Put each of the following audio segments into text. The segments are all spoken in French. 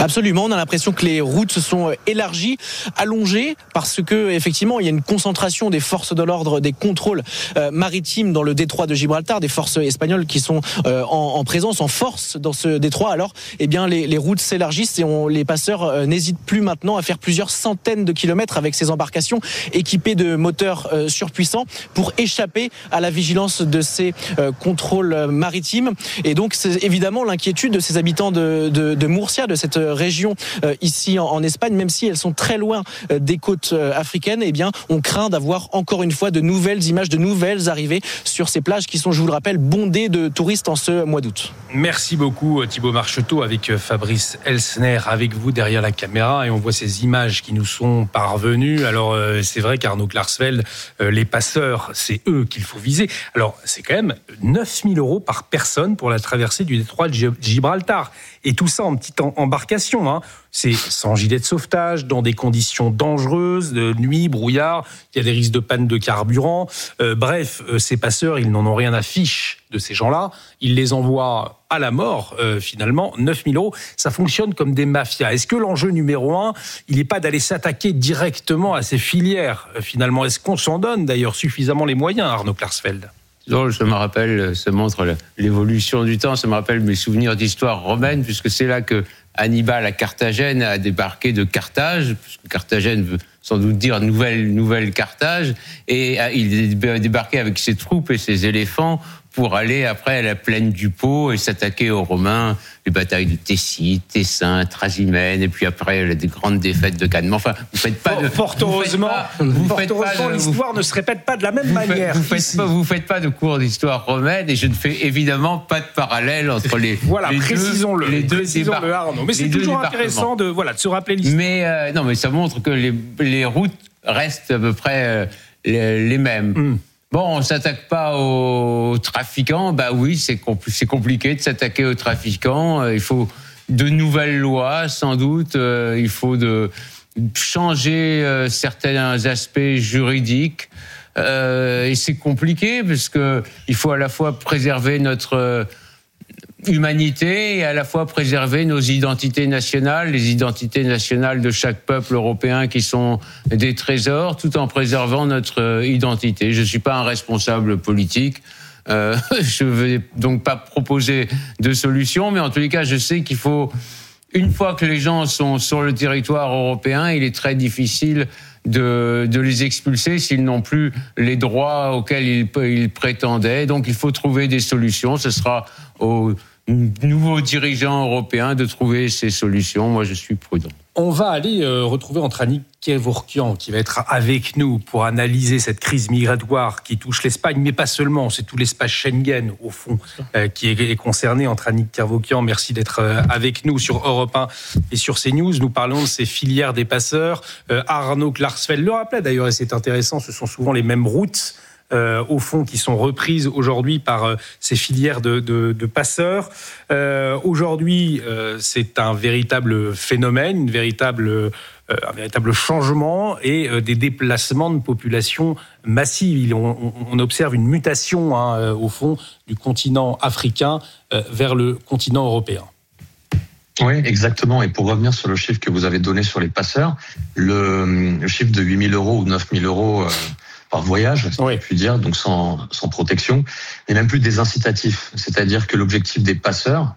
Absolument, on a l'impression que les routes se sont élargies, allongées, parce que effectivement il y a une concentration des forces de l'ordre, des contrôles maritimes dans le détroit de Gibraltar, des forces espagnoles qui sont en présence, en force dans ce détroit. Alors, eh bien, les routes s'élargissent et les passeurs n'hésitent plus maintenant à faire plusieurs centaines de kilomètres avec ces embarcations équipées de moteurs surpuissants pour échapper à la vigilance de ces contrôles maritimes. Et donc, c'est évidemment l'inquiétude de ces habitants de Murcia, de cette région ici en Espagne, même si elles sont très loin des côtes africaines. Eh bien, on craint d'avoir encore une fois de nouvelles images, de nouvelles arrivées sur ces plages qui sont, je vous le rappelle, bondées de touristes en ce mois d'août. Merci beaucoup Thibaut Marcheteau, avec Fabrice Elsner avec vous derrière la caméra, et on voit ces images qui nous sont parvenues. Alors c'est vrai qu'Arnaud Klarsfeld, les passeurs, c'est eux qu'il faut viser. Alors c'est quand même 9 000 € par personne pour la traversée du détroit de Gibraltar, et tout ça en petite embarcation, hein. C'est sans gilet de sauvetage, dans des conditions dangereuses, de nuit, brouillard, il y a des risques de panne de carburant. Bref, ces passeurs, ils n'en ont rien à fiche de ces gens-là. Ils les envoient à la mort, finalement. 9 000 €, ça fonctionne comme des mafias. Est-ce que l'enjeu numéro 1, il n'est pas d'aller s'attaquer directement à ces filières, finalement? Est-ce qu'on s'en donne d'ailleurs suffisamment les moyens, Arnaud Klarsfeld? Ça me rappelle, ça montre l'évolution du temps, ça me rappelle mes souvenirs d'histoire romaine, puisque c'est là que Hannibal à Carthagène a débarqué de Carthage, puisque Carthagène veut sans doute dire nouvelle Carthage, et il est débarqué avec ses troupes et ses éléphants pour aller après à la plaine du Pô et s'attaquer aux Romains, les batailles de Tessin, Trasimène, et puis après des grandes défaites de Cannes. Mais enfin, vous faites pas de... Fort heureusement, l'histoire ne se répète pas de la même manière. Vous faites pas de cours d'histoire romaine, et je ne fais évidemment pas de parallèle entre les précisons-le, Arnaud. Mais c'est toujours intéressant de se rappeler l'histoire. Mais ça montre que les routes restent à peu près les mêmes. Bon, on s'attaque pas aux trafiquants. Bah oui, c'est compliqué de s'attaquer aux trafiquants. Il faut de nouvelles lois, sans doute. Il faut changer certains aspects juridiques. Et c'est compliqué parce que il faut à la fois préserver notre humanité et à la fois préserver nos identités nationales, les identités nationales de chaque peuple européen qui sont des trésors, tout en préservant notre identité. Je ne suis pas un responsable politique, je ne vais donc pas proposer de solution, mais en tous les cas, je sais qu'il faut, une fois que les gens sont sur le territoire européen, il est très difficile de les expulser s'ils n'ont plus les droits auxquels ils prétendaient. Donc il faut trouver des solutions. Ce sera aux nouveaux dirigeants européens de trouver ces solutions. Moi, je suis prudent. On va aller retrouver Antranik Kevorkian, qui va être avec nous pour analyser cette crise migratoire qui touche l'Espagne, mais pas seulement. C'est tout l'espace Schengen, au fond, qui est concerné. Antranik Kevorkian, merci d'être avec nous sur Europe 1 et sur CNews. Nous parlons de ces filières des passeurs. Arnaud Klarsfeld le rappelait d'ailleurs, et c'est intéressant, ce sont souvent les mêmes routes, au fond, qui sont reprises aujourd'hui par ces filières de passeurs. Aujourd'hui, c'est un véritable phénomène, un véritable changement et des déplacements de population massives. On observe une mutation, au fond, du continent africain vers le continent européen. Oui, exactement. Et pour revenir sur le chiffre que vous avez donné sur les passeurs, le chiffre de 8 000 € ou 9 000 € par voyage, si je puis dire, donc sans protection, n'est même plus désincitatif. C'est-à-dire que l'objectif des passeurs,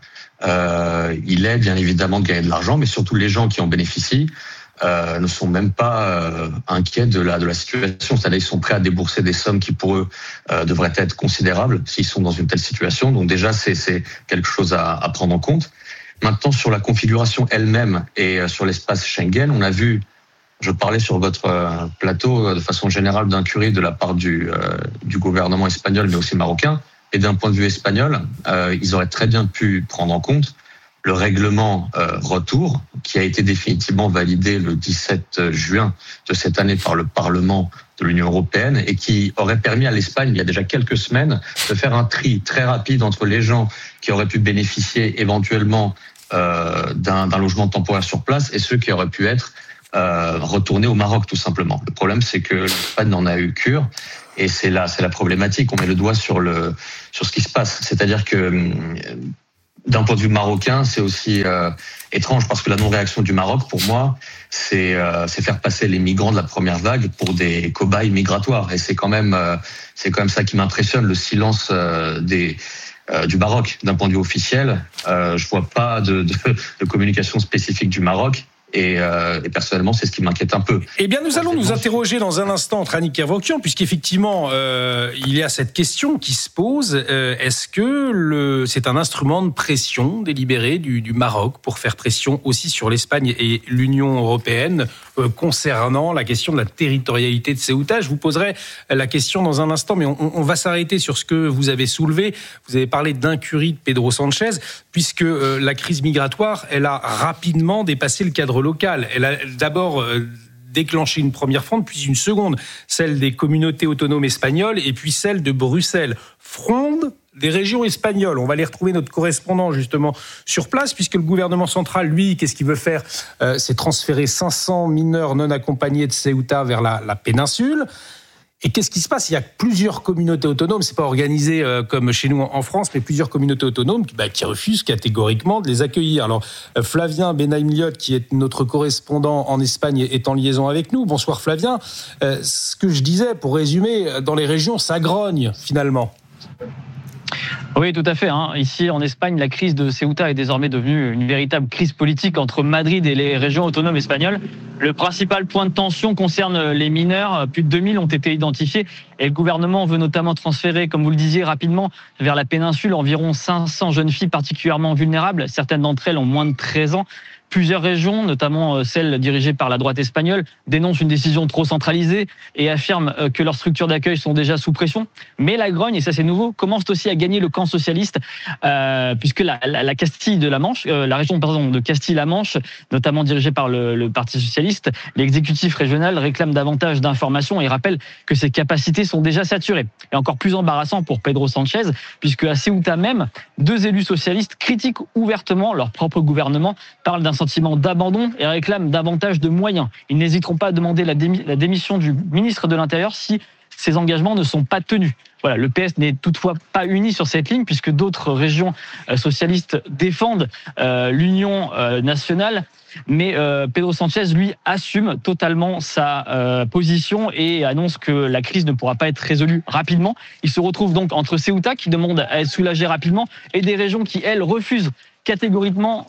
il est bien évidemment de gagner de l'argent, mais surtout les gens qui en bénéficient ne sont même pas inquiets de la situation. C'est-à-dire qu'ils sont prêts à débourser des sommes qui pour eux devraient être considérables s'ils sont dans une telle situation. Donc déjà, c'est quelque chose à prendre en compte. Maintenant, sur la configuration elle-même et sur l'espace Schengen, on a vu, je parlais sur votre plateau de façon générale d'incurie de la part du gouvernement espagnol, mais aussi marocain. Et d'un point de vue espagnol, ils auraient très bien pu prendre en compte le règlement retour, qui a été définitivement validé le 17 juin de cette année par le Parlement de l'Union européenne et qui aurait permis à l'Espagne, il y a déjà quelques semaines, de faire un tri très rapide entre les gens qui auraient pu bénéficier éventuellement d'un logement temporaire sur place et ceux qui auraient pu être retournés au Maroc, tout simplement. Le problème, c'est que l'Espagne n'en a eu cure. Et c'est la problématique. On met le doigt sur ce qui se passe. C'est-à-dire que d'un point de vue marocain, c'est aussi étrange parce que la non-réaction du Maroc, pour moi, c'est faire passer les migrants de la première vague pour des cobayes migratoires. Et c'est quand même ça qui m'impressionne, le silence du Maroc d'un point de vue officiel. Je vois pas de communication spécifique du Maroc. Et personnellement, c'est ce qui m'inquiète un peu. Eh bien, nous allons nous interroger dans un instant entre Annick Kevorkian, puisqu'effectivement, il y a cette question qui se pose. Est-ce que c'est un instrument de pression délibéré du Maroc pour faire pression aussi sur l'Espagne et l'Union européenne concernant la question de la territorialité de Ceuta? Je vous poserai la question dans un instant, mais on va s'arrêter sur ce que vous avez soulevé. Vous avez parlé d'incurie de Pedro Sánchez, puisque la crise migratoire, elle a rapidement dépassé le cadre local. Elle a d'abord déclenché une première fronde, puis une seconde, celle des communautés autonomes espagnoles, et puis celle de Bruxelles. Fronde des régions espagnoles. On va aller retrouver notre correspondant justement sur place, puisque le gouvernement central, lui, qu'est-ce qu'il veut faire ? C'est transférer 500 mineurs non accompagnés de Ceuta vers la péninsule. Et qu'est-ce qui se passe ? Il y a plusieurs communautés autonomes, c'est pas organisé comme chez nous en France, mais plusieurs communautés autonomes qui refusent catégoriquement de les accueillir. Alors Flavien Benaïm-Liot, qui est notre correspondant en Espagne, est en liaison avec nous. Bonsoir Flavien. Ce que je disais, pour résumer, dans les régions, ça grogne finalement. Oui, tout à fait. Ici, en Espagne, la crise de Ceuta est désormais devenue une véritable crise politique entre Madrid et les régions autonomes espagnoles. Le principal point de tension concerne les mineurs. Plus de 2000 ont été identifiés et le gouvernement veut notamment transférer, comme vous le disiez rapidement, vers la péninsule environ 500 jeunes filles particulièrement vulnérables. Certaines d'entre elles ont moins de 13 ans. Plusieurs régions, notamment celles dirigées par la droite espagnole, dénoncent une décision trop centralisée et affirment que leurs structures d'accueil sont déjà sous pression. Mais la grogne, et ça c'est nouveau, commence aussi à gagner le camp socialiste, puisque la Castille de la Manche, la région de Castille-La Manche, notamment dirigée par le Parti socialiste, l'exécutif régional réclame davantage d'informations et rappelle que ses capacités sont déjà saturées. Et encore plus embarrassant pour Pedro Sánchez, puisque à Ceuta même, 2 élus socialistes critiquent ouvertement leur propre gouvernement, parlent d'un sentiment d'abandon et réclament davantage de moyens. Ils n'hésiteront pas à demander la démission du ministre de l'Intérieur si ces engagements ne sont pas tenus. Voilà, le PS n'est toutefois pas uni sur cette ligne puisque d'autres régions socialistes défendent l'union nationale. Mais Pedro Sánchez, lui, assume totalement sa position et annonce que la crise ne pourra pas être résolue rapidement. Il se retrouve donc entre Ceuta, qui demande à être soulagé rapidement, et des régions qui, elles, refusent catégoriquement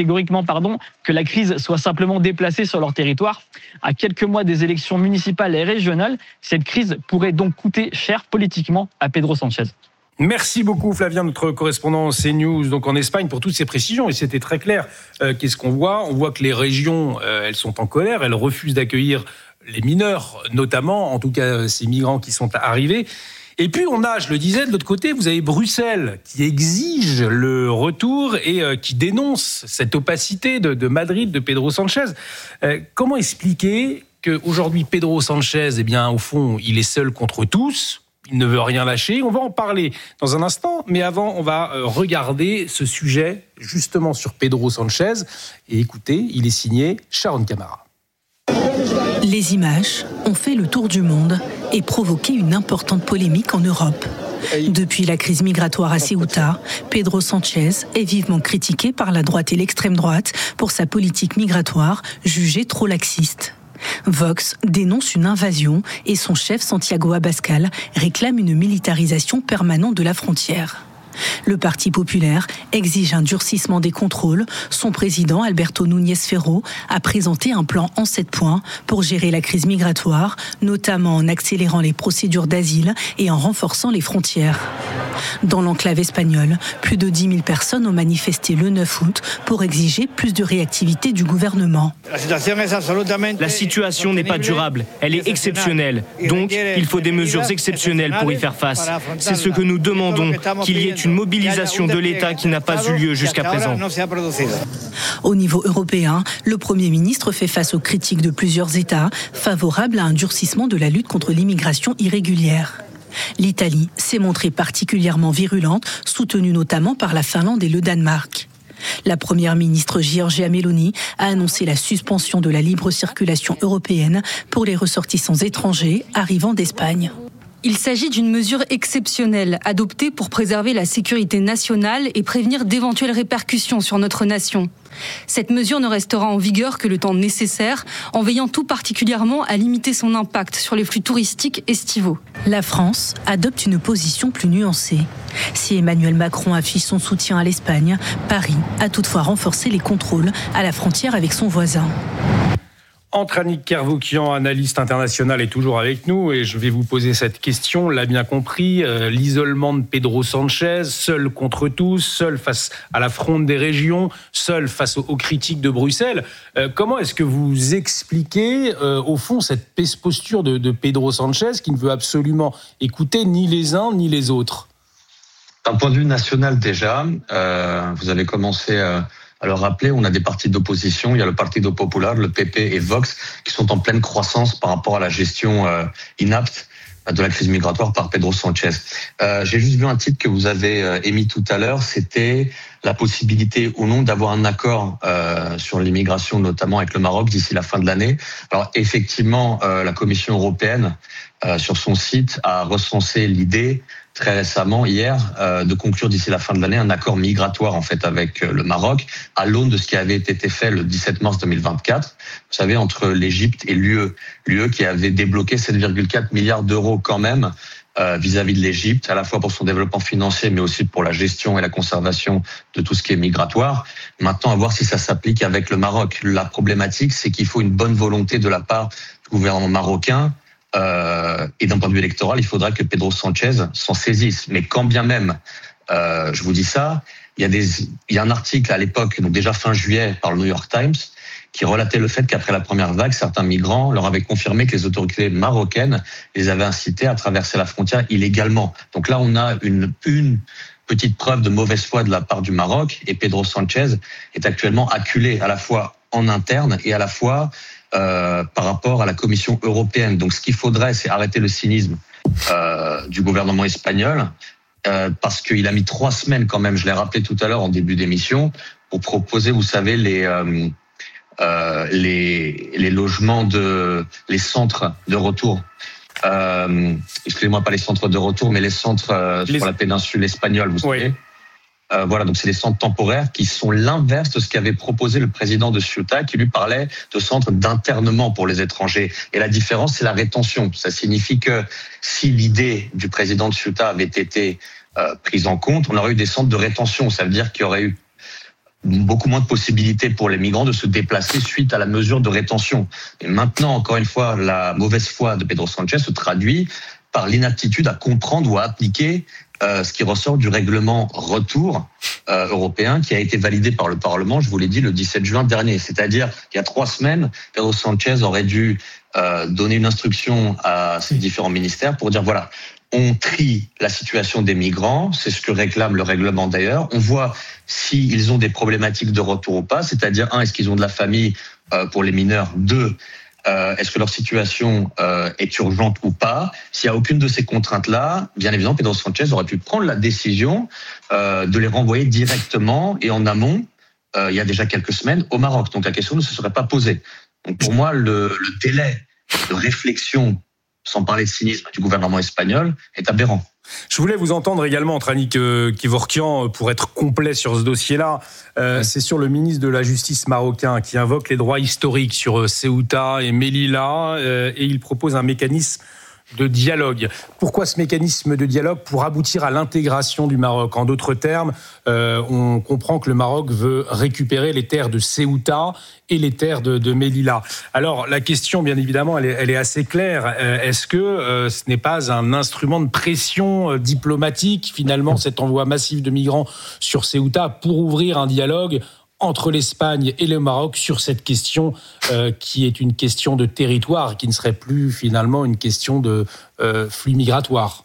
que la crise soit simplement déplacée sur leur territoire. À quelques mois des élections municipales et régionales, cette crise pourrait donc coûter cher politiquement à Pedro Sánchez. Merci beaucoup Flavien, notre correspondant CNews donc en Espagne, pour toutes ces précisions, et c'était très clair. Qu'est-ce qu'on voit ? On voit que les régions, elles sont en colère, elles refusent d'accueillir les mineurs, notamment, en tout cas ces migrants qui sont arrivés. Et puis on a, je le disais, de l'autre côté, vous avez Bruxelles qui exige le retour et qui dénonce cette opacité de Madrid, de Pedro Sánchez. Comment expliquer qu'aujourd'hui Pedro Sánchez, eh bien, au fond, il est seul contre tous, il ne veut rien lâcher? On va en parler dans un instant, mais avant, on va regarder ce sujet justement sur Pedro Sánchez. Et écoutez, il est signé Sharon Camara. Les images ont fait le tour du monde et provoqué une importante polémique en Europe. Depuis la crise migratoire à Ceuta, Pedro Sánchez est vivement critiqué par la droite et l'extrême droite pour sa politique migratoire jugée trop laxiste. Vox dénonce une invasion et son chef Santiago Abascal réclame une militarisation permanente de la frontière. Le Parti populaire exige un durcissement des contrôles. Son président, Alberto Núñez Feijóo, a présenté un plan en 7 points pour gérer la crise migratoire, notamment en accélérant les procédures d'asile et en renforçant les frontières. Dans l'enclave espagnole, plus de 10 000 personnes ont manifesté le 9 août pour exiger plus de réactivité du gouvernement. La situation n'est pas durable, elle est exceptionnelle. Donc, il faut des mesures exceptionnelles pour y faire face. C'est ce que nous demandons, qu'il y ait une mobilisation de l'État qui n'a pas eu lieu jusqu'à présent. Au niveau européen, le Premier ministre fait face aux critiques de plusieurs États favorables à un durcissement de la lutte contre l'immigration irrégulière. L'Italie s'est montrée particulièrement virulente, soutenue notamment par la Finlande et le Danemark. La première ministre Giorgia Meloni a annoncé la suspension de la libre circulation européenne pour les ressortissants étrangers arrivant d'Espagne. Il s'agit d'une mesure exceptionnelle, adoptée pour préserver la sécurité nationale et prévenir d'éventuelles répercussions sur notre nation. Cette mesure ne restera en vigueur que le temps nécessaire, en veillant tout particulièrement à limiter son impact sur les flux touristiques estivaux. La France adopte une position plus nuancée. Si Emmanuel Macron affiche son soutien à l'Espagne, Paris a toutefois renforcé les contrôles à la frontière avec son voisin. Antranik Kervoukian, analyste international, est toujours avec nous et je vais vous poser cette question. L'a bien compris, l'isolement de Pedro Sánchez, seul contre tous, seul face à la fronde des régions, seul face aux critiques de Bruxelles. Comment est-ce que vous expliquez, au fond, cette posture de Pedro Sánchez qui ne veut absolument écouter ni les uns ni les autres ? D'un point de vue national déjà, vous avez commencé à le rappeler, on a des partis d'opposition, il y a le Partido Popular, le PP et Vox, qui sont en pleine croissance par rapport à la gestion inapte de la crise migratoire par Pedro Sánchez. J'ai juste vu un titre que vous avez émis tout à l'heure, c'était la possibilité ou non d'avoir un accord sur l'immigration, notamment avec le Maroc, d'ici la fin de l'année. Alors effectivement, la Commission européenne, sur son site, a recensé l'idée très récemment, hier, de conclure d'ici la fin de l'année un accord migratoire en fait avec le Maroc, à l'aune de ce qui avait été fait le 17 mars 2024. Vous savez, entre l'Égypte et l'UE qui avait débloqué 7,4 milliards d'euros quand même vis-à-vis de l'Égypte, à la fois pour son développement financier, mais aussi pour la gestion et la conservation de tout ce qui est migratoire. Maintenant, à voir si ça s'applique avec le Maroc. La problématique, c'est qu'il faut une bonne volonté de la part du gouvernement marocain. Et d'un point de vue électoral, il faudra que Pedro Sánchez s'en saisisse. Mais quand bien même, je vous dis ça, il y a un article à l'époque, donc déjà fin juillet, par le New York Times, qui relatait le fait qu'après la première vague, certains migrants leur avaient confirmé que les autorités marocaines les avaient incités à traverser la frontière illégalement. Donc là, on a une petite preuve de mauvaise foi de la part du Maroc, et Pedro Sánchez est actuellement acculé à la fois en interne et à la fois par rapport à la Commission européenne. Donc ce qu'il faudrait, c'est arrêter le cynisme du gouvernement espagnol, parce qu'il a mis 3 semaines quand même, je l'ai rappelé tout à l'heure en début d'émission, pour proposer, vous savez, les logements les centres de retour. Excusez-moi, pas les centres de retour, mais les centres sur la péninsule espagnole, vous savez. Oui. Voilà, donc c'est des centres temporaires qui sont l'inverse de ce qu'avait proposé le président de Ceuta, qui lui parlait de centres d'internement pour les étrangers. Et la différence, c'est la rétention. Ça signifie que si l'idée du président de Ceuta avait été prise en compte, on aurait eu des centres de rétention. Ça veut dire qu'il y aurait eu beaucoup moins de possibilités pour les migrants de se déplacer suite à la mesure de rétention. Et maintenant, encore une fois, la mauvaise foi de Pedro Sánchez se traduit par l'inaptitude à comprendre ou à appliquer ce qui ressort du règlement retour européen qui a été validé par le Parlement, je vous l'ai dit, le 17 juin dernier. C'est-à-dire qu'il y a 3 semaines, Pedro Sánchez aurait dû donner une instruction à ses différents ministères pour dire voilà, on trie la situation des migrants, c'est ce que réclame le règlement d'ailleurs. On voit s'ils ont des problématiques de retour ou pas, c'est-à-dire 1, est-ce qu'ils ont de la famille pour les mineurs, 2, est-ce que leur situation est urgente ou pas? S'il n'y a aucune de ces contraintes-là, bien évidemment, Pedro Sánchez aurait pu prendre la décision de les renvoyer directement et en amont, il y a déjà quelques semaines, au Maroc. Donc la question ne se serait pas posée. Donc pour moi, le délai de réflexion, sans parler de cynisme, du gouvernement espagnol est aberrant. Je voulais vous entendre également, Antranik Kervoukian, pour être complet sur ce dossier-là. C'est sur le ministre de la Justice marocain qui invoque les droits historiques sur Ceuta et Melilla et il propose un mécanisme de dialogue. Pourquoi ce mécanisme de dialogue? Pour aboutir à l'intégration du Maroc. En d'autres termes, on comprend que le Maroc veut récupérer les terres de Ceuta et les terres de Melilla. Alors, la question, bien évidemment, elle est assez claire. Est-ce que ce n'est pas un instrument de pression diplomatique, finalement, cet envoi massif de migrants sur Ceuta pour ouvrir un dialogue entre l'Espagne et le Maroc sur cette question qui est une question de territoire, qui ne serait plus finalement une question de flux migratoire?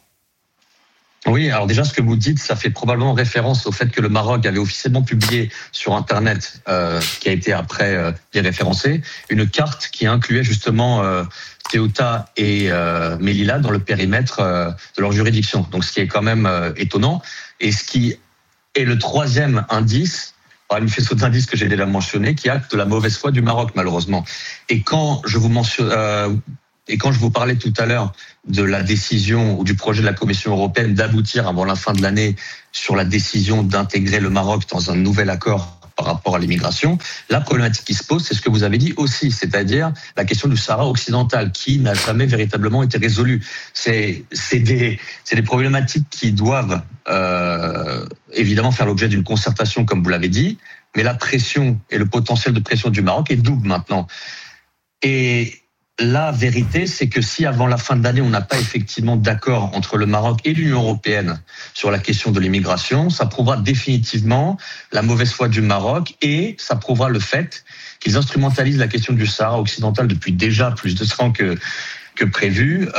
Oui, alors déjà ce que vous dites, ça fait probablement référence au fait que le Maroc avait officiellement publié sur Internet, qui a été après déréférencé, une carte qui incluait justement Ceuta et Melilla dans le périmètre de leur juridiction. Donc ce qui est quand même étonnant, et ce qui est le 3e indice, parmi faisceau d'indices que j'ai déjà mentionné, qui acte la mauvaise foi du Maroc, malheureusement. Et quand je vous mentionne, Et quand je vous parlais tout à l'heure de la décision ou du projet de la Commission européenne d'aboutir avant la fin de l'année sur la décision d'intégrer le Maroc dans un nouvel accord par rapport à l'immigration, la problématique qui se pose, c'est ce que vous avez dit aussi, c'est-à-dire la question du Sahara occidental qui n'a jamais véritablement été résolue. C'est des problématiques qui doivent évidemment faire l'objet d'une concertation, comme vous l'avez dit, mais la pression et le potentiel de pression du Maroc est double maintenant. Et la vérité, c'est que si avant la fin de l'année, on n'a pas effectivement d'accord entre le Maroc et l'Union européenne sur la question de l'immigration, ça prouvera définitivement la mauvaise foi du Maroc et ça prouvera le fait qu'ils instrumentalisent la question du Sahara occidental depuis déjà plus de temps que prévu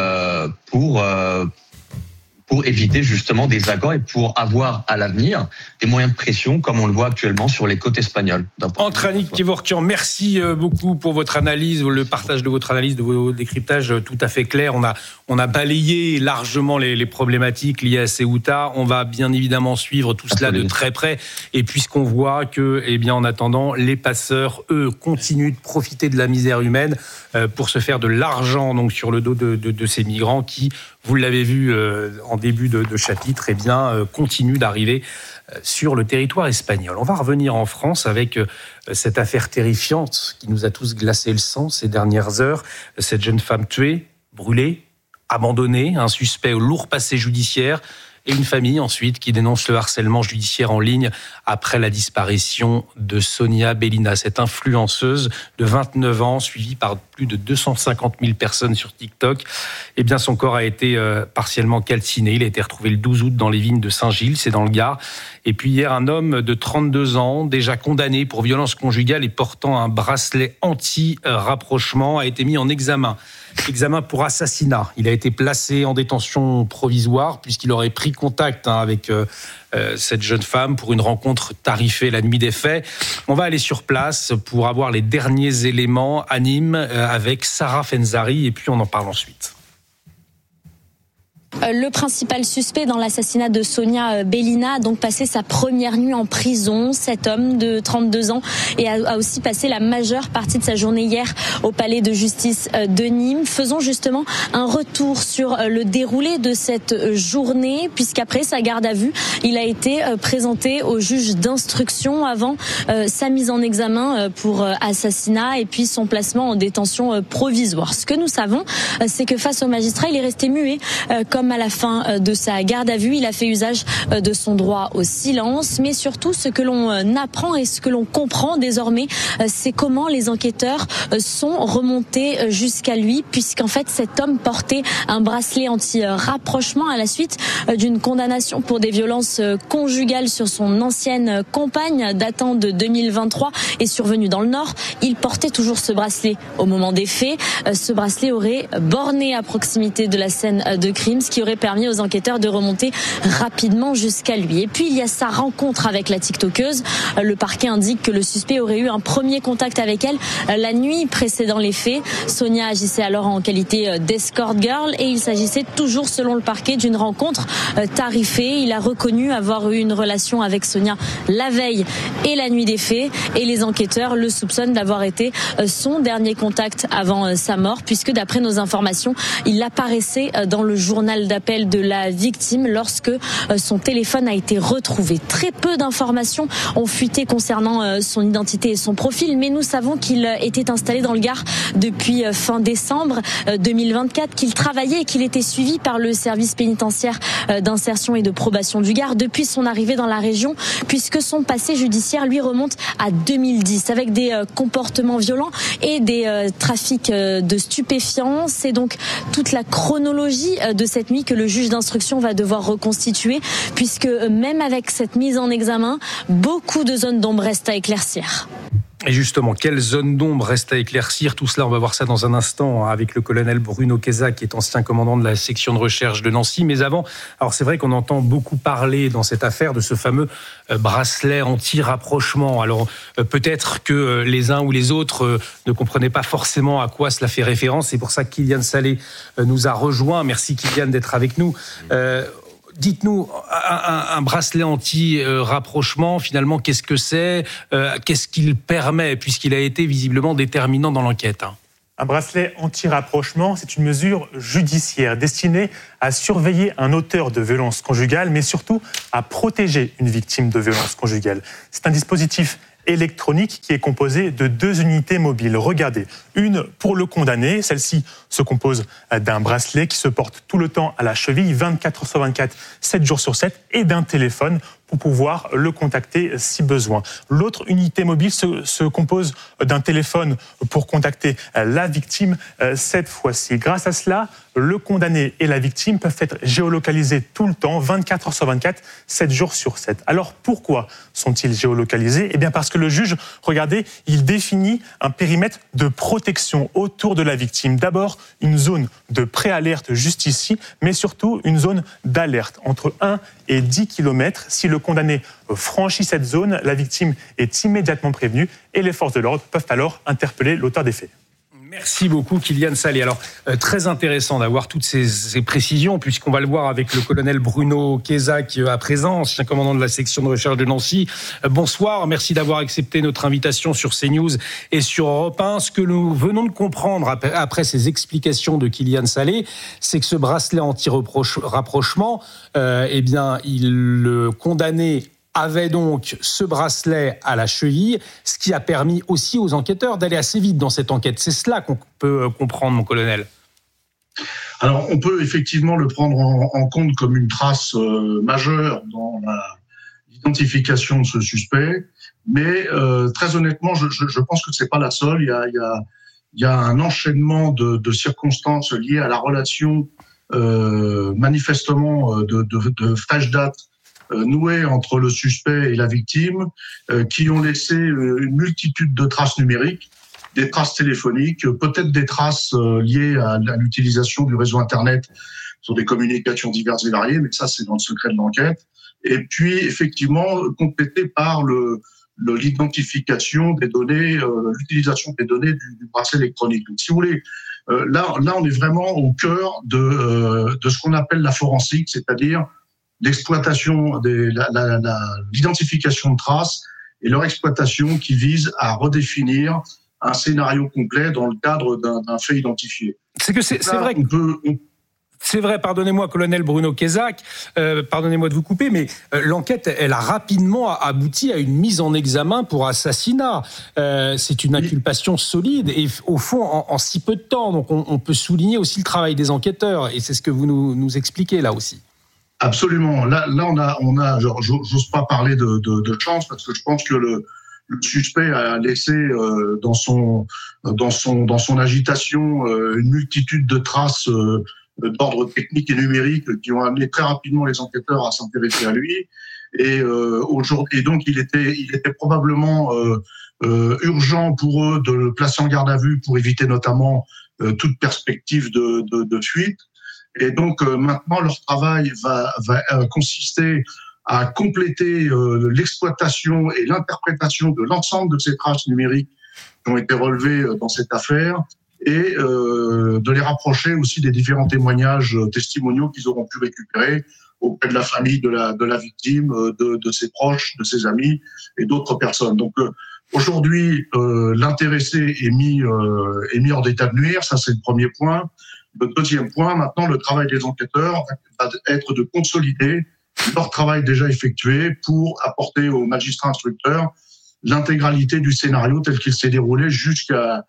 pour éviter justement des accords et pour avoir à l'avenir des moyens de pression comme on le voit actuellement sur les côtes espagnoles. Antranik Kevorkian, merci beaucoup pour votre analyse, le partage de votre analyse, de vos décryptages tout à fait clairs. On a balayé largement les problématiques liées à Ceuta. On va bien évidemment suivre tout cela de très près. Et puisqu'on voit que, en attendant, les passeurs, eux, continuent de profiter de la misère humaine pour se faire de l'argent donc sur le dos de ces migrants qui, vous l'avez vu en début de chapitre, continuent d'arriver sur le territoire espagnol. On va revenir en France avec cette affaire terrifiante qui nous a tous glacé le sang ces dernières heures. Cette jeune femme tuée, brûlée, abandonnée, un suspect au lourd passé judiciaire et une famille ensuite qui dénonce le harcèlement judiciaire en ligne après la disparition de Sonia Belina, cette influenceuse de 29 ans suivie par plus de 250 000 personnes sur TikTok. Son corps a été partiellement calciné. Il a été retrouvé le 12 août dans les vignes de Saint-Gilles, c'est dans le Gard. Et puis hier, un homme de 32 ans, déjà condamné pour violence conjugale et portant un bracelet anti-rapprochement, a été mis en examen pour assassinat. Il a été placé en détention provisoire puisqu'il aurait pris contact avec cette jeune femme pour une rencontre tarifée la nuit des faits. On va aller sur place pour avoir les derniers éléments à Nîmes avec Sarah Fenzari et puis on en parle ensuite. Le principal suspect dans l'assassinat de Sonia Belina a donc passé sa première nuit en prison. Cet homme de 32 ans et a aussi passé la majeure partie de sa journée hier au palais de justice de Nîmes. Faisons justement un retour sur le déroulé de cette journée, puisqu'après sa garde à vue, il a été présenté au juge d'instruction avant sa mise en examen pour assassinat et puis son placement en détention provisoire. Ce que nous savons, c'est que face au magistrat, il est resté muet comme à la fin de sa garde à vue. Il a fait usage de son droit au silence, mais surtout ce que l'on apprend et ce que l'on comprend désormais, c'est comment les enquêteurs sont remontés jusqu'à lui, puisqu'en fait cet homme portait un bracelet anti-rapprochement à la suite d'une condamnation pour des violences conjugales sur son ancienne compagne datant de 2023 et survenue dans le Nord. Il portait toujours ce bracelet au moment des faits. Ce bracelet aurait borné à proximité de la scène de crime, ce qui aurait permis aux enquêteurs de remonter rapidement jusqu'à lui. Et puis il y a sa rencontre avec la TikTokeuse. Le parquet indique que le suspect aurait eu un premier contact avec elle la nuit précédant les faits. Sonia agissait alors en qualité d'escort girl et il s'agissait toujours, selon le parquet, d'une rencontre tarifée. Il a reconnu avoir eu une relation avec Sonia la veille et la nuit des faits et les enquêteurs le soupçonnent d'avoir été son dernier contact avant sa mort, puisque d'après nos informations, il apparaissait dans le journal d'appel de la victime lorsque son téléphone a été retrouvé. Très peu d'informations ont fuité concernant son identité et son profil, mais nous savons qu'il était installé dans le Gard depuis fin décembre 2024, qu'il travaillait et qu'il était suivi par le service pénitentiaire d'insertion et de probation du Gard depuis son arrivée dans la région, puisque son passé judiciaire lui remonte à 2010 avec des comportements violents et des trafics de stupéfiants. C'est donc toute la chronologie de cette nuit que le juge d'instruction va devoir reconstituer, puisque même avec cette mise en examen, beaucoup de zones d'ombre restent à éclaircir. Et justement, quelle zone d'ombre reste à éclaircir? Tout cela, on va voir ça dans un instant avec le colonel Bruno Queza, qui est ancien commandant de la section de recherche de Nancy. Mais avant, alors c'est vrai qu'on entend beaucoup parler dans cette affaire de ce fameux bracelet anti-rapprochement. Alors peut-être que les uns ou les autres ne comprenaient pas forcément à quoi cela fait référence. C'est pour ça que Kylian Salé nous a rejoint. Merci Kylian d'être avec nous. Dites-nous, un bracelet anti-rapprochement, finalement, qu'est-ce que c'est ? Qu'est-ce qu'il permet, puisqu'il a été visiblement déterminant dans l'enquête ? Un bracelet anti-rapprochement, c'est une mesure judiciaire destinée à surveiller un auteur de violence conjugale, mais surtout à protéger une victime de violence conjugale. C'est un dispositif électronique qui est composé de 2 unités mobiles. Regardez, une pour le condamné, celle-ci se compose d'un bracelet qui se porte tout le temps à la cheville, 24 heures sur 24, 7 jours sur 7, et d'un téléphone pour pouvoir le contacter si besoin. L'autre unité mobile se compose d'un téléphone pour contacter la victime cette fois-ci. Grâce à cela, le condamné et la victime peuvent être géolocalisés tout le temps, 24 heures sur 24, 7 jours sur 7. Alors pourquoi sont-ils géolocalisés ? Eh bien parce que le juge, regardez, il définit un périmètre de protection autour de la victime. D'abord, une zone de préalerte juste ici, mais surtout une zone d'alerte entre 1 et 10 km. Si le condamné franchit cette zone, la victime est immédiatement prévenue et les forces de l'ordre peuvent alors interpeller l'auteur des faits. Merci beaucoup Kylian Salé. Alors, très intéressant d'avoir toutes ces précisions, puisqu'on va le voir avec le colonel Bruno Quézac à présent, ancien commandant de la section de recherche de Nancy. Bonsoir, merci d'avoir accepté notre invitation sur CNews et sur Europe 1. Ce que nous venons de comprendre après ces explications de Kylian Salé, c'est que ce bracelet anti-rapprochement, le condamné avait donc ce bracelet à la cheville, ce qui a permis aussi aux enquêteurs d'aller assez vite dans cette enquête. C'est cela qu'on peut comprendre, mon colonel. Alors, on peut effectivement le prendre en compte comme une trace majeure dans l'identification de ce suspect, mais très honnêtement, je pense que c'est pas la seule. Il y a un enchaînement de circonstances liées à la relation manifestement de fraîche date nouées entre le suspect et la victime, qui ont laissé une multitude de traces numériques, des traces téléphoniques, peut-être des traces liées à l'utilisation du réseau Internet sur des communications diverses et variées, mais ça c'est dans le secret de l'enquête. Et puis effectivement complété par l'identification des données, l'utilisation des données du bracelet électronique. Donc, si vous voulez, là on est vraiment au cœur de ce qu'on appelle la forensique, c'est-à-dire l'exploitation, l'identification de traces et leur exploitation qui vise à redéfinir un scénario complet dans le cadre d'un fait identifié. C'est vrai. C'est vrai, pardonnez-moi, colonel Bruno Quézac, pardonnez-moi de vous couper, mais l'enquête, elle a rapidement abouti à une mise en examen pour assassinat. C'est une inculpation solide et au fond, en si peu de temps. Donc on peut souligner aussi le travail des enquêteurs et c'est ce que vous nous expliquez là aussi. Absolument. Là, on a. J'ose pas parler de chance parce que je pense que le suspect a laissé dans son agitation une multitude de traces d'ordre technique et numérique qui ont amené très rapidement les enquêteurs à s'intéresser à lui. Et aujourd'hui, donc il était probablement urgent pour eux de le placer en garde à vue pour éviter notamment toute perspective de fuite. Et donc maintenant, leur travail va consister à compléter l'exploitation et l'interprétation de l'ensemble de ces traces numériques qui ont été relevées dans cette affaire et de les rapprocher aussi des différents témoignages testimoniaux qu'ils auront pu récupérer auprès de la famille de la victime, de ses proches, de ses amis et d'autres personnes. Donc aujourd'hui, l'intéressé est mis hors d'état de nuire, ça c'est le premier point. Le deuxième point, maintenant, le travail des enquêteurs va être de consolider leur travail déjà effectué pour apporter aux magistrats instructeurs l'intégralité du scénario tel qu'il s'est déroulé jusqu'à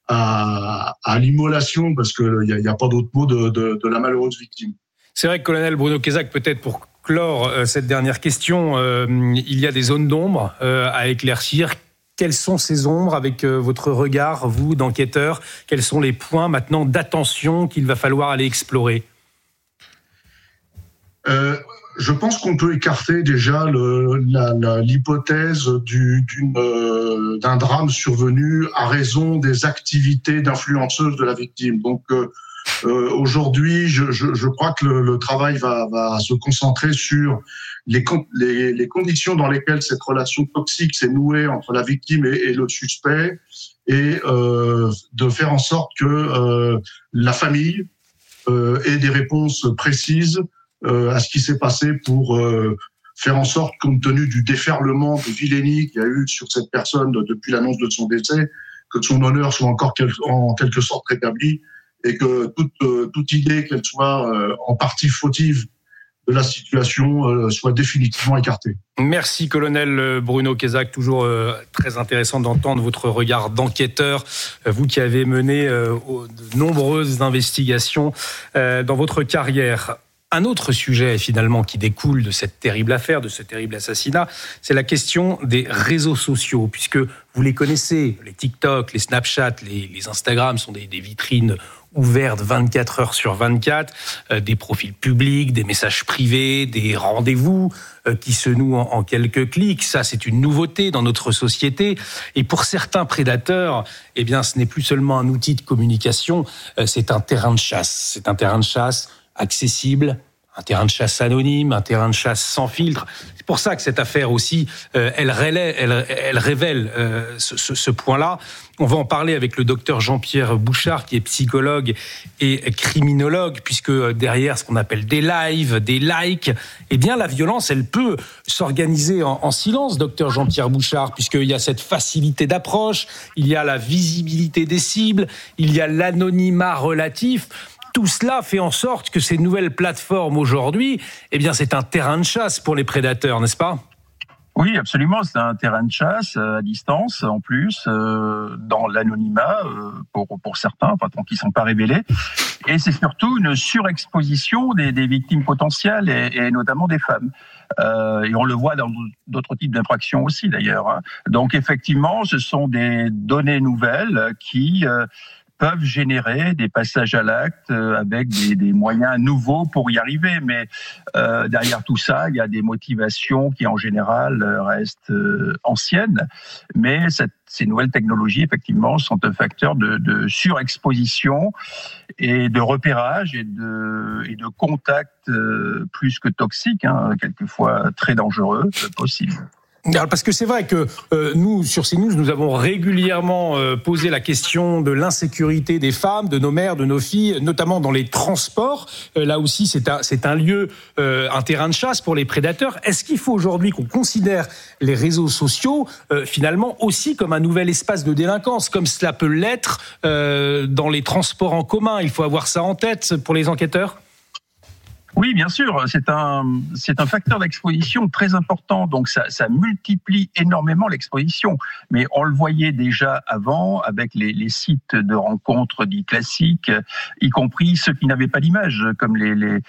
l'immolation, parce qu'il n'y a pas d'autre mot de la malheureuse victime. C'est vrai que, colonel Bruno Quézac, peut-être pour clore cette dernière question, il y a des zones d'ombre à éclaircir. Quelles sont ces ombres avec votre regard, vous, d'enquêteur ? Quels sont les points maintenant d'attention qu'il va falloir aller explorer ? Je pense qu'on peut écarter déjà l'hypothèse d'un drame survenu à raison des activités d'influenceuse de la victime. Donc aujourd'hui, je crois que le travail va se concentrer sur les conditions dans lesquelles cette relation toxique s'est nouée entre la victime et le suspect, et de faire en sorte que la famille ait des réponses précises à ce qui s'est passé pour faire en sorte, compte tenu du déferlement de vilainie qu'il y a eu sur cette personne depuis l'annonce de son décès, que son honneur soit encore en quelque sorte rétabli et que toute idée qu'elle soit en partie fautive de la situation soit définitivement écartée. Merci colonel Bruno Caissac, toujours très intéressant d'entendre votre regard d'enquêteur, vous qui avez mené de nombreuses investigations dans votre carrière. Un autre sujet finalement qui découle de cette terrible affaire, de ce terrible assassinat, c'est la question des réseaux sociaux, puisque vous les connaissez, les TikTok, les Snapchat, les Instagram sont des vitrines ouvertes 24 heures sur 24, des profils publics, des messages privés, des rendez-vous qui se nouent en quelques clics. Ça, c'est une nouveauté dans notre société. Et pour certains prédateurs, eh bien, ce n'est plus seulement un outil de communication, c'est un terrain de chasse. C'est un terrain de chasse accessible, un terrain de chasse anonyme, un terrain de chasse sans filtre. C'est pour ça que cette affaire aussi, elle révèle ce point-là. On va en parler avec le docteur Jean-Pierre Bouchard, qui est psychologue et criminologue, puisque derrière ce qu'on appelle des lives, des likes, eh bien la violence, elle peut s'organiser en silence, docteur Jean-Pierre Bouchard, puisqu'il y a cette facilité d'approche, il y a la visibilité des cibles, il y a l'anonymat relatif. Tout cela fait en sorte que ces nouvelles plateformes aujourd'hui, eh bien, c'est un terrain de chasse pour les prédateurs, n'est-ce pas ? Oui, absolument. C'est un terrain de chasse à distance, en plus, dans l'anonymat pour certains, enfin, tant qu'ils ne sont pas révélés. Et c'est surtout une surexposition des victimes potentielles et notamment des femmes. Et on le voit dans d'autres types d'infractions aussi, d'ailleurs. Donc, effectivement, ce sont des données nouvelles qui peuvent générer des passages à l'acte avec des moyens nouveaux pour y arriver. Mais derrière tout ça, il y a des motivations qui, en général, restent anciennes. Mais ces nouvelles technologies, effectivement, sont un facteur de surexposition et de repérage et de contact plus que toxique, quelquefois très dangereux, possible. Alors, parce que c'est vrai que nous, sur CNews, nous avons régulièrement posé la question de l'insécurité des femmes, de nos mères, de nos filles, notamment dans les transports. Là aussi, c'est un lieu, un terrain de chasse pour les prédateurs. Est-ce qu'il faut aujourd'hui qu'on considère les réseaux sociaux finalement aussi comme un nouvel espace de délinquance, comme cela peut l'être dans les transports en commun ? Il faut avoir ça en tête pour les enquêteurs ? Oui, bien sûr, c'est un facteur d'exposition très important, donc ça multiplie énormément l'exposition. Mais on le voyait déjà avant avec les sites de rencontres dits classiques, y compris ceux qui n'avaient pas d'image, comme les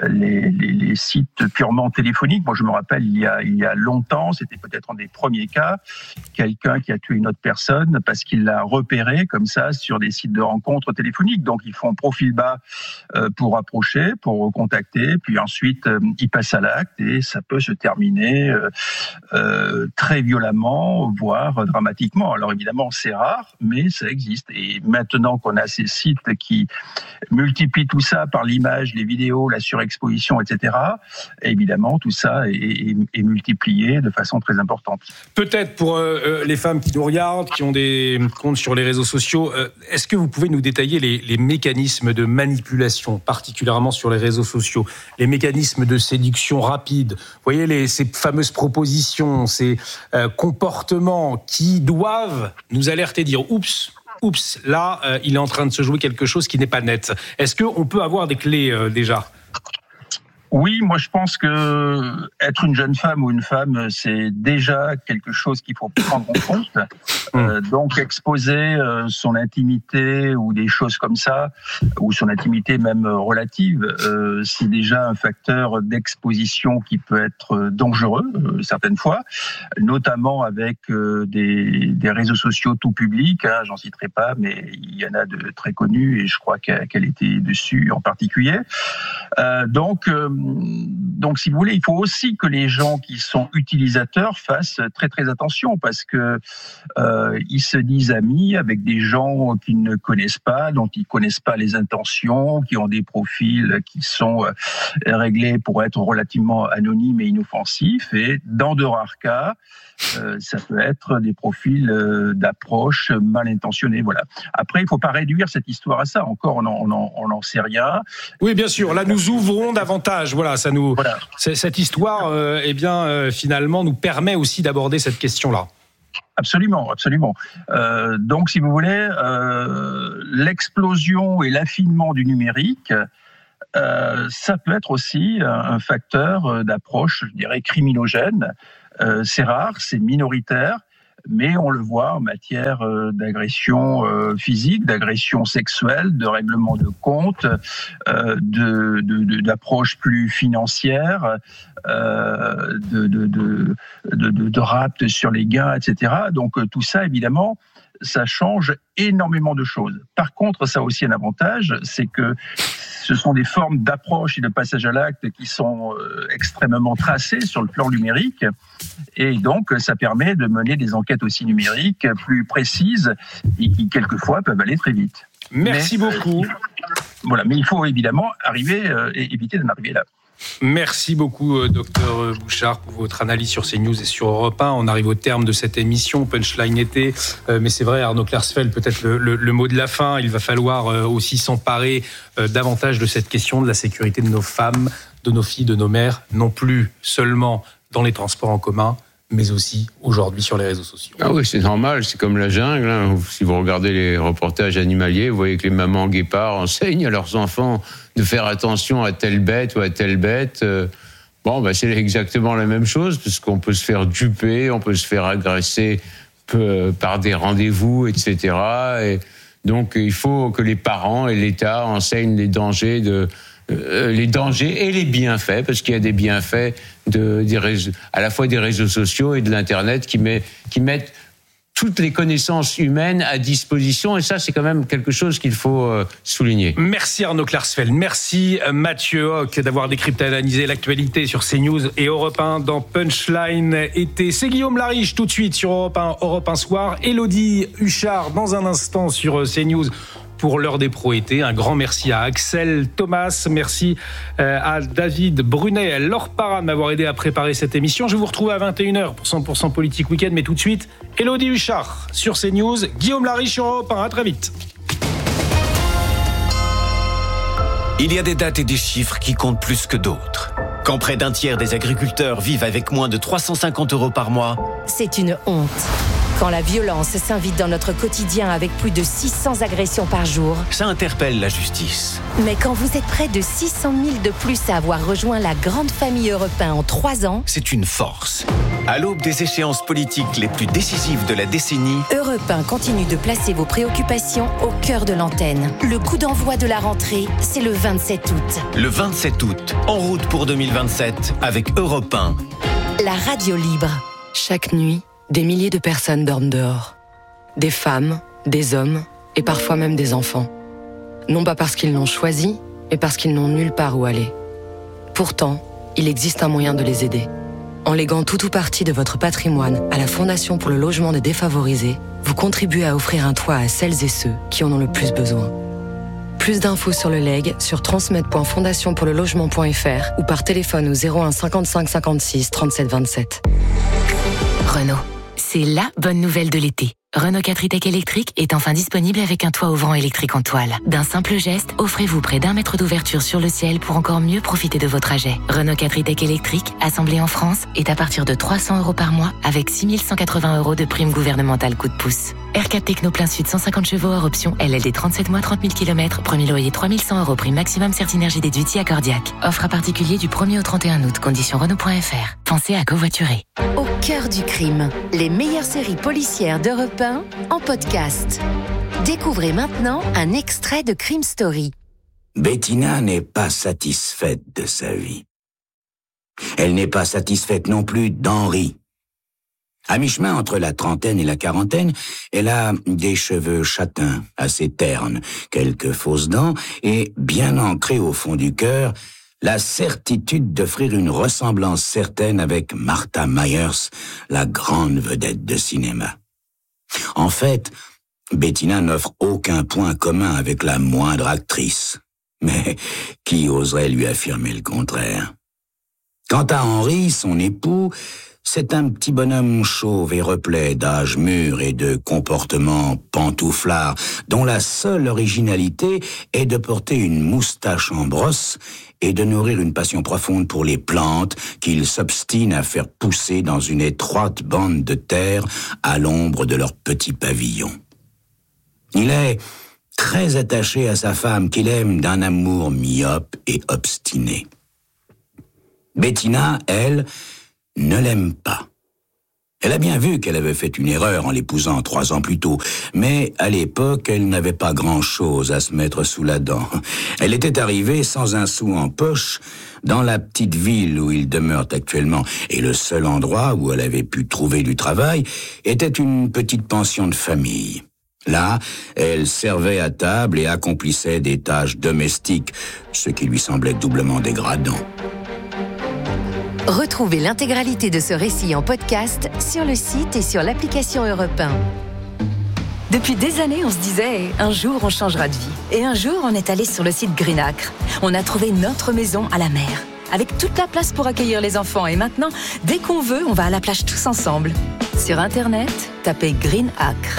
sites purement téléphoniques. Moi, je me rappelle, il y a longtemps, c'était peut-être un des premiers cas, quelqu'un qui a tué une autre personne parce qu'il l'a repéré comme ça sur des sites de rencontres téléphoniques. Donc, ils font profil bas pour approcher, pour contacter. Puis ensuite, il passe à l'acte et ça peut se terminer très violemment, voire dramatiquement. Alors évidemment, c'est rare, mais ça existe. Et maintenant qu'on a ces sites qui multiplient tout ça par l'image, les vidéos, la surexposition, etc., évidemment, tout ça est multiplié de façon très importante. Peut-être pour les femmes qui nous regardent, qui ont des comptes sur les réseaux sociaux, est-ce que vous pouvez nous détailler les mécanismes de manipulation, particulièrement sur les réseaux sociaux ? Les mécanismes de séduction rapide, vous voyez ces fameuses propositions, ces comportements qui doivent nous alerter, dire oups, là, il est en train de se jouer quelque chose qui n'est pas net. Est-ce qu'on peut avoir des clés déjà ? Oui, moi je pense que être une jeune femme ou une femme, c'est déjà quelque chose qu'il faut prendre en compte. Donc exposer son intimité ou des choses comme ça, ou son intimité même relative, c'est déjà un facteur d'exposition qui peut être dangereux certaines fois, notamment avec des réseaux sociaux tout publics. J'en citerai pas, mais il y en a de très connus et je crois qu'elle était dessus en particulier. Donc, si vous voulez, il faut aussi que les gens qui sont utilisateurs fassent très très attention parce que ils se disent amis avec des gens qu'ils ne connaissent pas, dont ils connaissent pas les intentions, qui ont des profils qui sont réglés pour être relativement anonymes et inoffensifs. Et dans de rares cas, ça peut être des profils d'approche mal intentionnés. Voilà. Après, il ne faut pas réduire cette histoire à ça. Encore, on n'en sait rien. Oui, bien sûr. Là, nous ouvrons davantage. Voilà, Voilà. Cette histoire, finalement, nous permet aussi d'aborder cette question-là. Absolument. Donc, si vous voulez, l'explosion et l'affinement du numérique, ça peut être aussi un facteur d'approche, je dirais, criminogène. C'est rare, c'est minoritaire, mais on le voit en matière d'agression physique, d'agression sexuelle, de règlement de compte, d'approche plus financière, de rapt sur les gains, etc. Donc tout ça, évidemment, ça change énormément de choses. Par contre, ça a aussi un avantage, c'est que ce sont des formes d'approche et de passage à l'acte qui sont extrêmement tracées sur le plan numérique. Et donc, ça permet de mener des enquêtes aussi numériques plus précises et qui, quelquefois, peuvent aller très vite. Merci beaucoup. Voilà, mais il faut évidemment arriver et éviter d'en arriver là. Merci beaucoup, docteur Bouchard, pour votre analyse sur CNews et sur Europe 1. On arrive au terme de cette émission, Punchline été. Mais c'est vrai, Arnaud Klarsfeld, peut-être le mot de la fin. Il va falloir aussi s'emparer davantage de cette question de la sécurité de nos femmes, de nos filles, de nos mères, non plus seulement dans les transports en commun, mais aussi aujourd'hui sur les réseaux sociaux. Ah oui, c'est normal, c'est comme la jungle. Hein. Si vous regardez les reportages animaliers, vous voyez que les mamans guépards enseignent à leurs enfants de faire attention à telle bête ou à telle bête. C'est exactement la même chose, parce qu'on peut se faire duper, on peut se faire agresser par des rendez-vous, etc. Et donc, il faut que les parents et l'État enseignent les dangers et les bienfaits, parce qu'il y a des bienfaits à la fois des réseaux sociaux et de l'Internet qui mettent toutes les connaissances humaines à disposition, et ça, c'est quand même quelque chose qu'il faut souligner. Merci Arnaud Klarsfeld, merci Mathieu Hoc d'avoir décrypté et analysé l'actualité sur CNews et Europe 1 dans Punchline été. C'est Guillaume Lariche tout de suite sur Europe 1 Soir, Élodie Huchard dans un instant sur CNews pour l'heure des pros été. Un grand merci à Axel Thomas, merci à David Brunet, Laure Parra de m'avoir aidé à préparer cette émission. Je vous retrouve à 21h pour 100% Politique Week-end, mais tout de suite, Élodie Huchard sur CNews, Guillaume Lariche sur Europe 1. À très vite. Il y a des dates et des chiffres qui comptent plus que d'autres. Quand près d'un tiers des agriculteurs vivent avec moins de 350 € par mois, c'est une honte. Quand la violence s'invite dans notre quotidien avec plus de 600 agressions par jour, ça interpelle la justice. Mais quand vous êtes près de 600 000 de plus à avoir rejoint la grande famille Europe 1 en 3 ans, c'est une force. À l'aube des échéances politiques les plus décisives de la décennie, Europe 1 continue de placer vos préoccupations au cœur de l'antenne. Le coup d'envoi de la rentrée, c'est le 27 août. Le 27 août, en route pour 2027 avec Europe 1. La radio libre. Chaque nuit, des milliers de personnes dorment dehors. Des femmes, des hommes et parfois même des enfants. Non pas parce qu'ils l'ont choisi, mais parce qu'ils n'ont nulle part où aller. Pourtant, il existe un moyen de les aider. En léguant tout ou partie de votre patrimoine à la Fondation pour le logement des défavorisés, vous contribuez à offrir un toit à celles et ceux qui en ont le plus besoin. Plus d'infos sur le legs sur transmet.fondationpourlelogement.fr ou par téléphone au 01 55 56 37 27. Renault. C'est la bonne nouvelle de l'été. Renault 4 e-Tech électrique est enfin disponible avec un toit ouvrant électrique en toile. D'un simple geste, offrez-vous près d'1 mètre d'ouverture sur le ciel pour encore mieux profiter de vos trajets. Renault 4 e-Tech électrique, assemblé en France, est à partir de 300 € par mois avec 6 180 € de prime gouvernementale coup de pouce. R4 Techno plein sud 150 chevaux hors option, LLD 37 mois 30 000 km, premier loyer 3 100 € prime maximum Certinergie déduit accordiaque. Offre à particulier du 1er au 31 août, conditions Renault.fr. Pensez à covoiturer. Au cœur du crime, les meilleures séries policières d'Europe 1 en podcast. Découvrez maintenant un extrait de Crime Story. Bettina n'est pas satisfaite de sa vie. Elle n'est pas satisfaite non plus d'Henri. À mi-chemin entre la trentaine et la quarantaine, elle a des cheveux châtains, assez ternes, quelques fausses dents et, bien ancrée au fond du cœur, la certitude d'offrir une ressemblance certaine avec Martha Myers, la grande vedette de cinéma. En fait, Bettina n'offre aucun point commun avec la moindre actrice. Mais qui oserait lui affirmer le contraire? Quant à Henri, son époux, C'est un petit bonhomme chauve et replet d'âge mûr et de comportement pantouflard, dont la seule originalité est de porter une moustache en brosse et de nourrir une passion profonde pour les plantes qu'il s'obstine à faire pousser dans une étroite bande de terre à l'ombre de leur petit pavillon. Il est très attaché à sa femme qu'il aime d'un amour myope et obstiné. Bettina, elle, ne l'aime pas. Elle a bien vu qu'elle avait fait une erreur en l'épousant 3 ans plus tôt, mais à l'époque, elle n'avait pas grand-chose à se mettre sous la dent. Elle était arrivée sans un sou en poche dans la petite ville où ils demeurent actuellement, et le seul endroit où elle avait pu trouver du travail était une petite pension de famille. Là, elle servait à table et accomplissait des tâches domestiques, ce qui lui semblait doublement dégradant. Retrouvez l'intégralité de ce récit en podcast sur le site et sur l'application Europe 1. Depuis des années, on se disait « un jour, on changera de vie ». Et un jour, on est allé sur le site Green Acre. On a trouvé notre maison à la mer, avec toute la place pour accueillir les enfants. Et maintenant, dès qu'on veut, on va à la plage tous ensemble. Sur Internet, tapez Green Acre,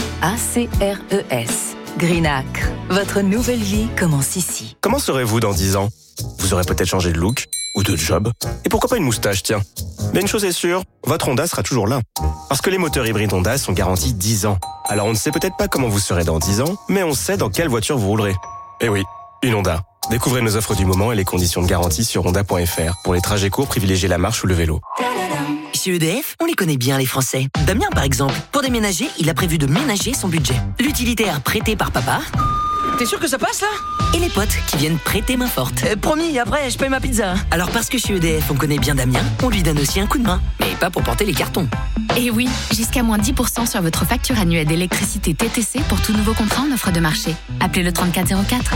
A-C-R-E-S. Green Acre, votre nouvelle vie commence ici. Comment serez-vous dans 10 ans ? Vous aurez peut-être changé de look ou de job. Et pourquoi pas une moustache, tiens. Mais une chose est sûre, votre Honda sera toujours là. Parce que les moteurs hybrides Honda sont garantis 10 ans. Alors on ne sait peut-être pas comment vous serez dans 10 ans, mais on sait dans quelle voiture vous roulerez. Eh oui, une Honda. Découvrez nos offres du moment et les conditions de garantie sur honda.fr. Pour les trajets courts, privilégiez la marche ou le vélo. Chez EDF, on les connaît bien les Français. Damien par exemple, pour déménager, il a prévu de ménager son budget. L'utilitaire prêté par papa. T'es sûr que ça passe là ? Et les potes qui viennent prêter main forte. Promis, après je paye ma pizza. Alors parce que chez EDF on connaît bien Damien, on lui donne aussi un coup de main. Mais pas pour porter les cartons. Et oui, jusqu'à moins 10% sur votre facture annuelle d'électricité TTC pour tout nouveau contrat en offre de marché. Appelez le 3404.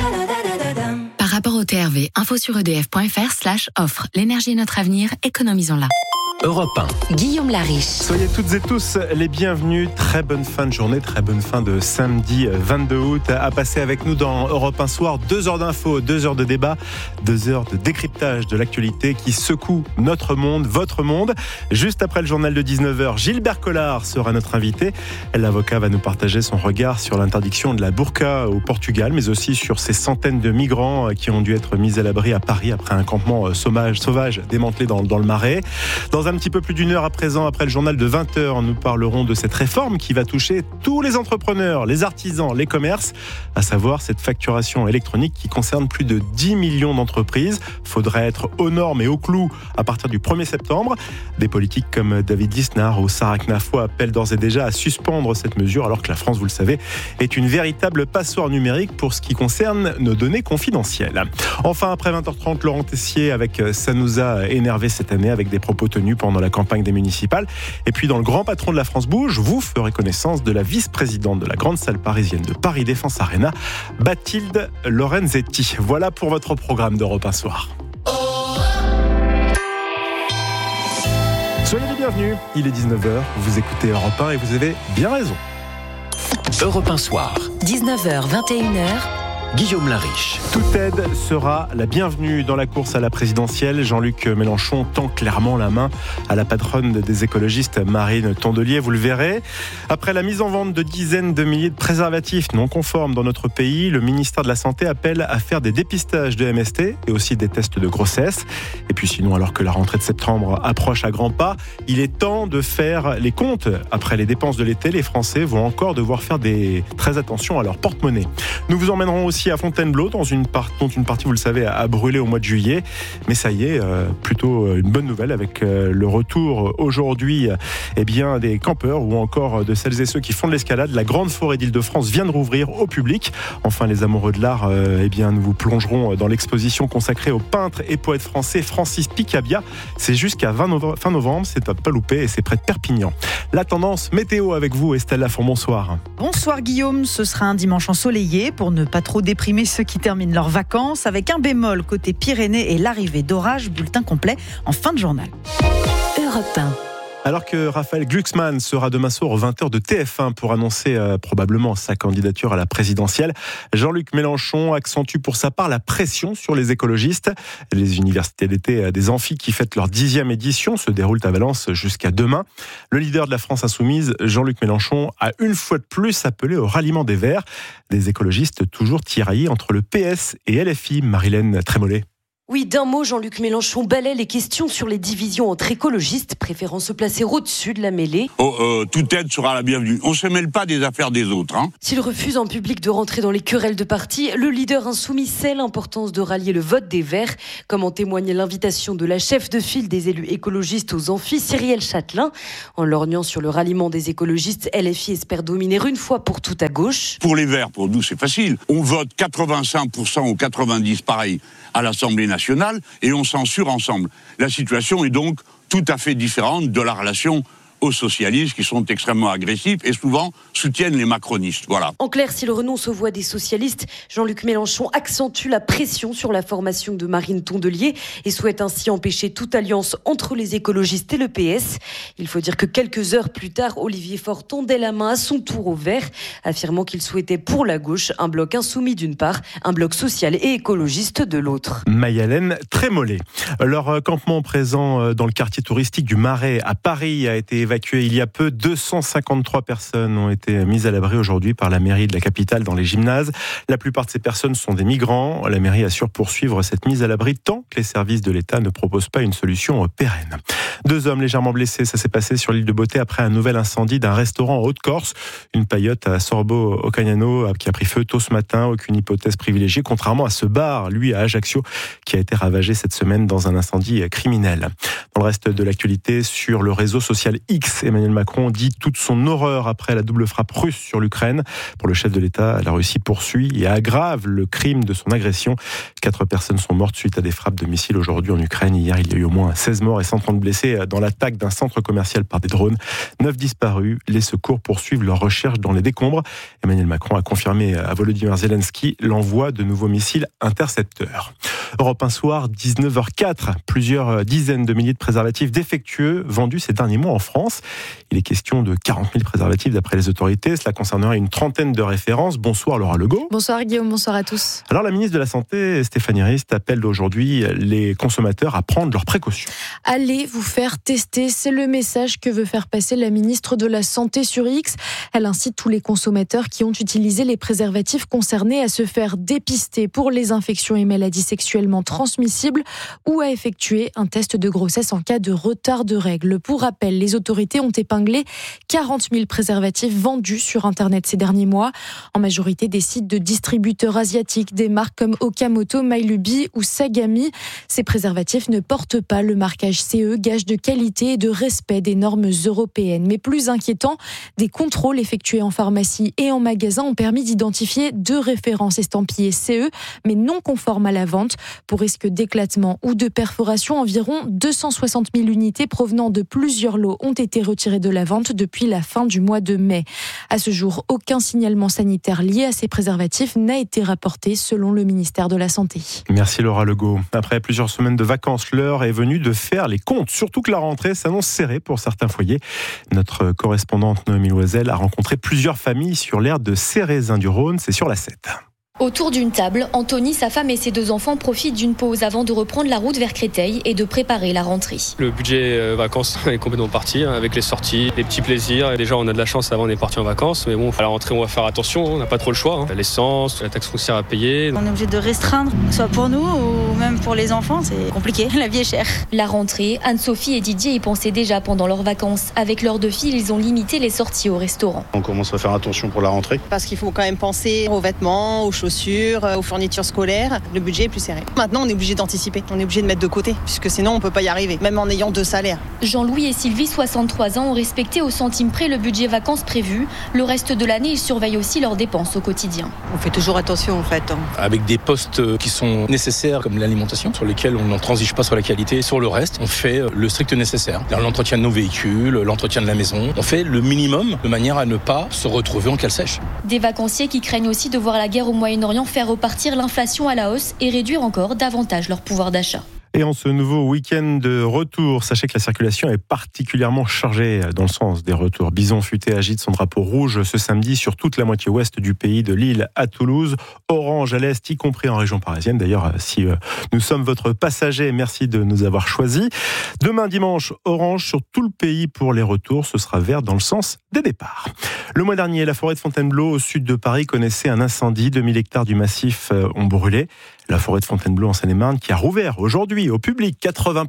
Par rapport au TRV, info sur edf.fr/offre. L'énergie est notre avenir, économisons-la. Europe 1. Guillaume Lariche. Soyez toutes et tous les bienvenus. Très bonne fin de journée, très bonne fin de samedi 22 août à passer avec nous dans Europe 1 Soir. 2 heures d'infos, 2 heures de débat, 2 heures de décryptage de l'actualité qui secoue notre monde, votre monde. Juste après le journal de 19h, Gilbert Collard sera notre invité. L'avocat va nous partager son regard sur l'interdiction de la burqa au Portugal, mais aussi sur ces centaines de migrants qui ont dû être mis à l'abri à Paris après un campement sauvage démantelé dans le Marais. Dans un petit peu plus d'une heure à présent, après le journal de 20h, nous parlerons de cette réforme qui va toucher tous les entrepreneurs, les artisans, les commerces, à savoir cette facturation électronique qui concerne plus de 10 millions d'entreprises. Faudrait être aux normes et au clou à partir du 1er septembre. Des politiques comme David Lisnard ou Sarah Knafo appellent d'ores et déjà à suspendre cette mesure, alors que la France, vous le savez, est une véritable passoire numérique pour ce qui concerne nos données confidentielles. Enfin, après 20h30, Laurent Tessier avec Ça nous a énervé cette année avec des propos tenus pendant la campagne des municipales. Et puis dans le grand patron de la France Bouge, vous ferez connaissance de la vice-présidente de la grande salle parisienne de Paris Défense Arena, Bathilde Lorenzetti. Voilà pour votre programme d'Europe 1 Soir. Soyez les bienvenus, il est 19h, vous écoutez Europe 1 et vous avez bien raison. Europe 1 Soir. 19h, 21h. Guillaume Lariche. Toute aide sera la bienvenue dans la course à la présidentielle. Jean-Luc Mélenchon tend clairement la main à la patronne des écologistes, Marine Tondelier, vous le verrez. Après la mise en vente de dizaines de milliers de préservatifs non conformes dans notre pays, le ministère de la Santé appelle à faire des dépistages de MST et aussi des tests de grossesse. Et puis sinon, alors que la rentrée de septembre approche à grands pas, il est temps de faire les comptes. Après les dépenses de l'été, les Français vont encore devoir faire très attention à leur porte-monnaie. Nous vous emmènerons aussi à Fontainebleau, dont une partie, vous le savez, a brûlé au mois de juillet. Mais ça y est, plutôt une bonne nouvelle avec le retour aujourd'hui des campeurs ou encore de celles et ceux qui font de l'escalade. La grande forêt d'Île-de-France vient de rouvrir au public. Enfin, les amoureux de l'art, nous vous plongerons dans l'exposition consacrée au peintre et poète français Francis Picabia. C'est jusqu'à fin novembre, c'est à pas louper et c'est près de Perpignan. La tendance météo avec vous, Estelle Lafont, bonsoir. Bonsoir Guillaume, ce sera un dimanche ensoleillé pour ne pas trop déprimer ceux qui terminent leurs vacances, avec un bémol côté Pyrénées et l'arrivée d'orages. Bulletin complet en fin de journal. Europe 1. Alors que Raphaël Glucksmann sera demain soir aux 20h de TF1 pour annoncer probablement sa candidature à la présidentielle, Jean-Luc Mélenchon accentue pour sa part la pression sur les écologistes. Les universités d'été des Amphis qui fêtent leur 10e édition se déroulent à Valence jusqu'à demain. Le leader de la France insoumise, Jean-Luc Mélenchon, a une fois de plus appelé au ralliement des Verts. Des écologistes toujours tiraillés entre le PS et LFI. Marilène Trémollet. Oui, d'un mot, Jean-Luc Mélenchon balaie les questions sur les divisions entre écologistes, préférant se placer au-dessus de la mêlée. Toute aide sera la bienvenue. On ne se mêle pas des affaires des autres. S'il refuse en public de rentrer dans les querelles de parti, le leader insoumis sait l'importance de rallier le vote des Verts, comme en témoignait l'invitation de la chef de file des élus écologistes aux Amphis, Cyrielle Châtelain. En lorgnant sur le ralliement des écologistes, LFI espère dominer une fois pour toutes à gauche. Pour les Verts, pour nous, c'est facile. On vote 85% ou 90% pareil à l'Assemblée nationale et on censure ensemble. La situation est donc tout à fait différente de la relation aux socialistes qui sont extrêmement agressifs et souvent soutiennent les macronistes. Voilà. En clair, s'il renonce aux voix des socialistes, Jean-Luc Mélenchon accentue la pression sur la formation de Marine Tondelier et souhaite ainsi empêcher toute alliance entre les écologistes et le PS. Il faut dire que quelques heures plus tard, Olivier Faure tendait la main à son tour aux Verts, affirmant qu'il souhaitait pour la gauche un bloc insoumis d'une part, un bloc social et écologiste de l'autre. Maïalène Trémollet. Leur campement présent dans le quartier touristique du Marais à Paris a été évacué il y a peu. 253 personnes ont été mises à l'abri aujourd'hui par la mairie de la capitale dans les gymnases. La plupart de ces personnes sont des migrants. La mairie assure poursuivre cette mise à l'abri tant que les services de l'État ne proposent pas une solution pérenne. 2 hommes légèrement blessés, ça s'est passé sur l'île de Beauté après un nouvel incendie d'un restaurant en Haute-Corse. Une paillote à Sorbo-Ocagnano qui a pris feu tôt ce matin. Aucune hypothèse privilégiée, contrairement à ce bar, lui à Ajaccio, qui a été ravagé cette semaine dans un incendie criminel. Dans le reste de l'actualité, sur le réseau social X, Emmanuel Macron dit toute son horreur après la double frappe russe sur l'Ukraine. Pour le chef de l'État, la Russie poursuit et aggrave le crime de son agression. 4 personnes sont mortes suite à des frappes de missiles aujourd'hui en Ukraine. Hier, il y a eu au moins 16 morts et 130 blessés dans l'attaque d'un centre commercial par des drones. 9 disparus. Les secours poursuivent leur recherche dans les décombres. Emmanuel Macron a confirmé à Volodymyr Zelensky l'envoi de nouveaux missiles intercepteurs. Europe 1 soir, 19h04. Plusieurs dizaines de milliers de préservatifs défectueux vendus ces derniers mois en France. Il est question de 40 000 préservatifs d'après les autorités. Cela concernerait une trentaine de références. Bonsoir Laura Legault. Bonsoir Guillaume, bonsoir à tous. Alors la ministre de la Santé, Stéphanie Rist, appelle aujourd'hui les consommateurs à prendre leurs précautions. Allez vous faire tester, c'est le message que veut faire passer la ministre de la Santé sur X. Elle incite tous les consommateurs qui ont utilisé les préservatifs concernés à se faire dépister pour les infections et maladies sexuellement transmissibles ou à effectuer un test de grossesse en cas de retard de règles. Pour rappel, les autorités ont épinglé 40 000 préservatifs vendus sur Internet ces derniers mois, en majorité des sites de distributeurs asiatiques, des marques comme Okamoto, Mylubi ou Sagami. Ces préservatifs ne portent pas le marquage CE, gage de qualité et de respect des normes européennes. Mais plus inquiétant, des contrôles effectués en pharmacie et en magasin ont permis d'identifier 2 références estampillées CE, mais non conformes à la vente. Pour risque d'éclatement ou de perforation, environ 260 000 unités provenant de plusieurs lots ont été retirées de la vente depuis la fin du mois de mai. À ce jour, aucun signalement sanitaire lié à ces préservatifs n'a été rapporté selon le ministère de la Santé. Merci Laura Legault. Après plusieurs semaines de vacances, l'heure est venue de faire les comptes. Surtout que la rentrée s'annonce serrée pour certains foyers. Notre correspondante Noémie Loisel a rencontré plusieurs familles sur l'aire de Cérézin-du-Rhône. C'est sur la 7. Autour d'une table, Anthony, sa femme et ses 2 enfants profitent d'une pause avant de reprendre la route vers Créteil et de préparer la rentrée. Le budget vacances est complètement parti, avec les sorties, les petits plaisirs. Et déjà, on a de la chance, avant on est parti en vacances, mais bon, à la rentrée, on va faire attention, on n'a pas trop le choix. L'essence, la taxe foncière à payer. On est obligé de restreindre, soit pour nous ou même pour les enfants, c'est compliqué, la vie est chère. La rentrée, Anne-Sophie et Didier y pensaient déjà pendant leurs vacances. Avec leurs 2 filles, ils ont limité les sorties au restaurant. On commence à faire attention pour la rentrée. Parce qu'il faut quand même penser aux vêtements, aux chaussures, aux fournitures scolaires. Le budget est plus serré. Maintenant, on est obligé d'anticiper. On est obligé de mettre de côté, puisque sinon, on ne peut pas y arriver, même en ayant 2 salaires. Jean-Louis et Sylvie, 63 ans, ont respecté au centime près le budget vacances prévu. Le reste de l'année, ils surveillent aussi leurs dépenses au quotidien. On fait toujours attention, en fait. Avec des postes qui sont nécessaires, comme l'alimentation, sur lesquels on n'en transige pas sur la qualité. Sur le reste, on fait le strict nécessaire. L'entretien de nos véhicules, l'entretien de la maison. On fait le minimum de manière à ne pas se retrouver en cale sèche. Des vacanciers qui craignent aussi de voir la guerre au Moyen-Orient faire repartir l'inflation à la hausse et réduire encore davantage leur pouvoir d'achat. Et en ce nouveau week-end de retour, sachez que la circulation est particulièrement chargée dans le sens des retours. Bison Futé agite son drapeau rouge ce samedi sur toute la moitié ouest du pays, de Lille à Toulouse, orange à l'est, y compris en région parisienne. D'ailleurs, si nous sommes votre passager, merci de nous avoir choisis. Demain dimanche, orange sur tout le pays pour les retours, ce sera vert dans le sens des départs. Le mois dernier, la forêt de Fontainebleau au sud de Paris connaissait un incendie. 2000 hectares du massif ont brûlé. La forêt de Fontainebleau en Seine-et-Marne qui a rouvert aujourd'hui au public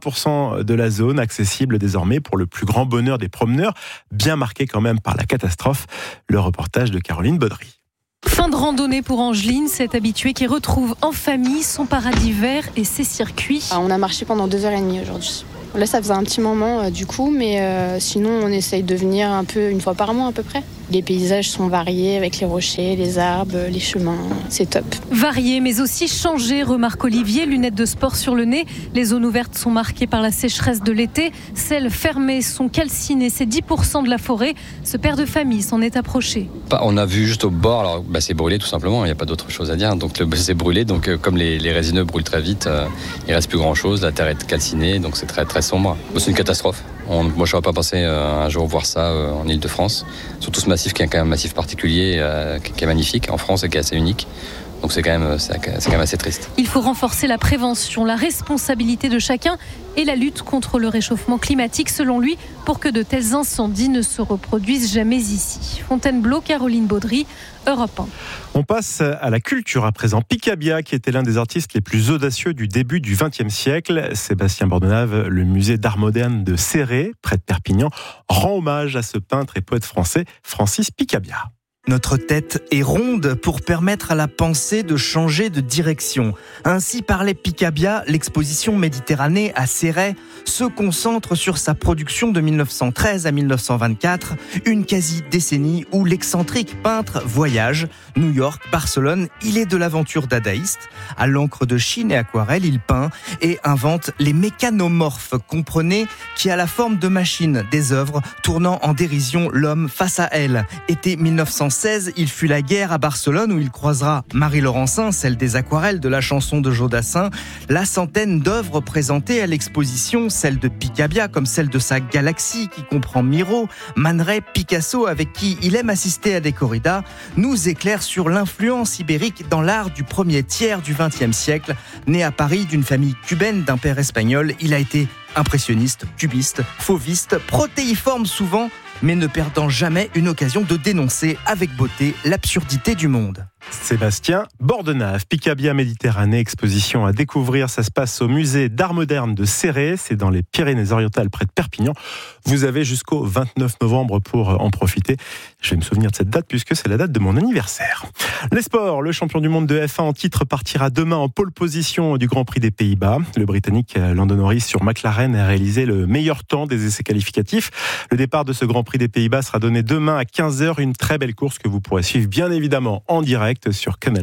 80% de la zone, accessible désormais pour le plus grand bonheur des promeneurs, bien marqué quand même par la catastrophe. Le reportage de Caroline Baudry. Fin de randonnée pour Angeline, cette habituée qui retrouve en famille son paradis vert et ses circuits. On a marché pendant 2h30 aujourd'hui. Là, ça faisait un petit moment du coup, mais sinon, on essaye de venir un peu une fois par mois à peu près. Les paysages sont variés avec les rochers, les arbres, les chemins. C'est top. Variés, mais aussi changés, remarque Olivier. Lunettes de sport sur le nez. Les zones ouvertes sont marquées par la sécheresse de l'été. Celles fermées sont calcinées. C'est 10% de la forêt. Ce père de famille s'en est approché. On a vu juste au bord, alors c'est brûlé tout simplement. Il n'y a pas d'autre chose à dire. Donc c'est brûlé. Donc comme les résineux brûlent très vite, il reste plus grand chose. La terre est calcinée, donc c'est très très sombre. C'est une catastrophe. Moi, je n'aurais pas pensé un jour voir ça en Ile-de-France. Surtout ce massif qui est quand même un massif particulier, qui est magnifique en France et qui est assez unique. Donc c'est quand même assez triste. Il faut renforcer la prévention, la responsabilité de chacun et la lutte contre le réchauffement climatique, selon lui, pour que de tels incendies ne se reproduisent jamais ici. Fontainebleau, Caroline Baudry, Europe 1. On passe à la culture à présent. Picabia, qui était l'un des artistes les plus audacieux du début du XXe siècle. Sébastien Bordenave, le musée d'art moderne de Céret, près de Perpignan, rend hommage à ce peintre et poète français, Francis Picabia. Notre tête est ronde pour permettre à la pensée de changer de direction. Ainsi parlait Picabia. L'exposition Méditerranée à Céret se concentre sur sa production de 1913 à 1924, une quasi-décennie où l'excentrique peintre voyage. New York, Barcelone, il est de l'aventure dadaïste. À l'encre de Chine et aquarelle, il peint et invente les mécanomorphes, comprenez, qui a la forme de machines, des œuvres tournant en dérision l'homme face à elle. Été 1916, il fut la guerre à Barcelone où il croisera Marie Laurencin, celle des aquarelles de la chanson de Jodassin. La centaine d'œuvres présentées à l'exposition, celle de Picabia comme celle de sa galaxie qui comprend Miro, Man Ray, Picasso avec qui il aime assister à des corridas, nous éclaire sur l'influence ibérique dans l'art du premier tiers du XXe siècle. Né à Paris d'une famille cubaine d'un père espagnol, il a été impressionniste, cubiste, fauviste, protéiforme souvent, mais ne perdant jamais une occasion de dénoncer avec beauté l'absurdité du monde. Sébastien Bordenave, Picabia Méditerranée, exposition à découvrir. Ça se passe au musée d'art moderne de Céret, c'est dans les Pyrénées-Orientales près de Perpignan. Vous avez jusqu'au 29 novembre pour en profiter. Je vais me souvenir de cette date puisque c'est la date de mon anniversaire. Les sports, le champion du monde de F1 en titre partira demain en pole position du Grand Prix des Pays-Bas. Le Britannique Lando Norris sur McLaren a réalisé le meilleur temps des essais qualificatifs. Le départ de ce Grand Prix des Pays-Bas sera donné demain à 15h, une très belle course que vous pourrez suivre bien évidemment en direct sur Canal+.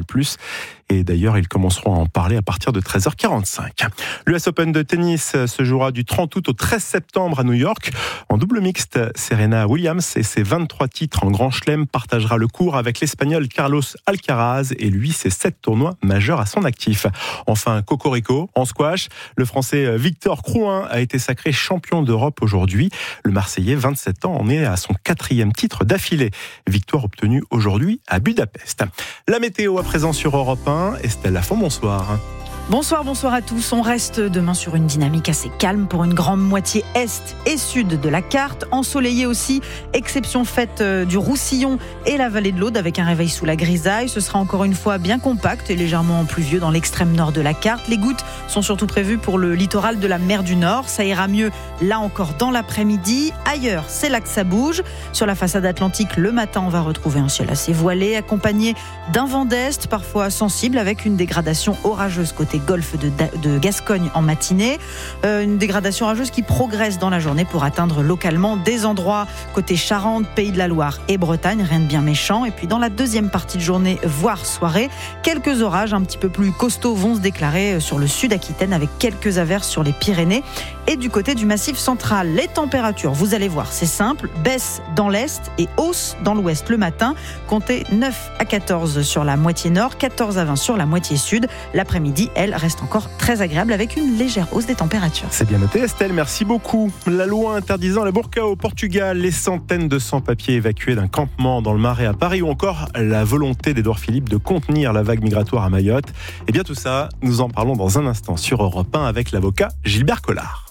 Et d'ailleurs, ils commenceront à en parler à partir de 13h45. L'US Open de tennis se jouera du 30 août au 13 septembre à New York. En double mixte, Serena Williams et ses 23 titres en Grand Chelem partagera le court avec l'Espagnol Carlos Alcaraz et lui, ses 7 tournois majeurs à son actif. Enfin, Cocorico, en squash, le Français Victor Crouin a été sacré champion d'Europe aujourd'hui. Le Marseillais, 27 ans, en est à son 4e titre d'affilée. Victoire obtenue aujourd'hui à Budapest. La météo à présent sur Europe 1. Estelle Lafont, bonsoir. Bonsoir à tous. On reste demain sur une dynamique assez calme pour une grande moitié est et sud de la carte. Ensoleillé aussi, exception faite du Roussillon et la vallée de l'Aude avec un réveil sous la grisaille. Ce sera encore une fois bien compact et légèrement pluvieux dans l'extrême nord de la carte. Les gouttes sont surtout prévues pour le littoral de la mer du Nord. Ça ira mieux là encore dans l'après-midi. Ailleurs, c'est là que ça bouge. Sur la façade atlantique, le matin, on va retrouver un ciel assez voilé, accompagné d'un vent d'est, parfois sensible, avec une dégradation orageuse côté golfe de Gascogne en matinée. Une dégradation orageuse qui progresse dans la journée pour atteindre localement des endroits côté Charente, Pays de la Loire et Bretagne, rien de bien méchant. Et puis dans la deuxième partie de journée, voire soirée, quelques orages un petit peu plus costauds vont se déclarer sur le sud Aquitaine avec quelques averses sur les Pyrénées. Et du côté du Massif central, les températures, vous allez voir, c'est simple, baisse dans l'est et hausse dans l'ouest le matin. Comptez 9 à 14 sur la moitié nord, 14 à 20 sur la moitié sud. L'après-midi, elle, elle, reste encore très agréable avec une légère hausse des températures. C'est bien noté, Estelle, merci beaucoup. La loi interdisant la burqa au Portugal, les centaines de sans-papiers évacués d'un campement dans le Marais à Paris ou encore la volonté d'Édouard Philippe de contenir la vague migratoire à Mayotte. Et bien tout ça, nous en parlons dans un instant sur Europe 1 avec l'avocat Gilbert Collard.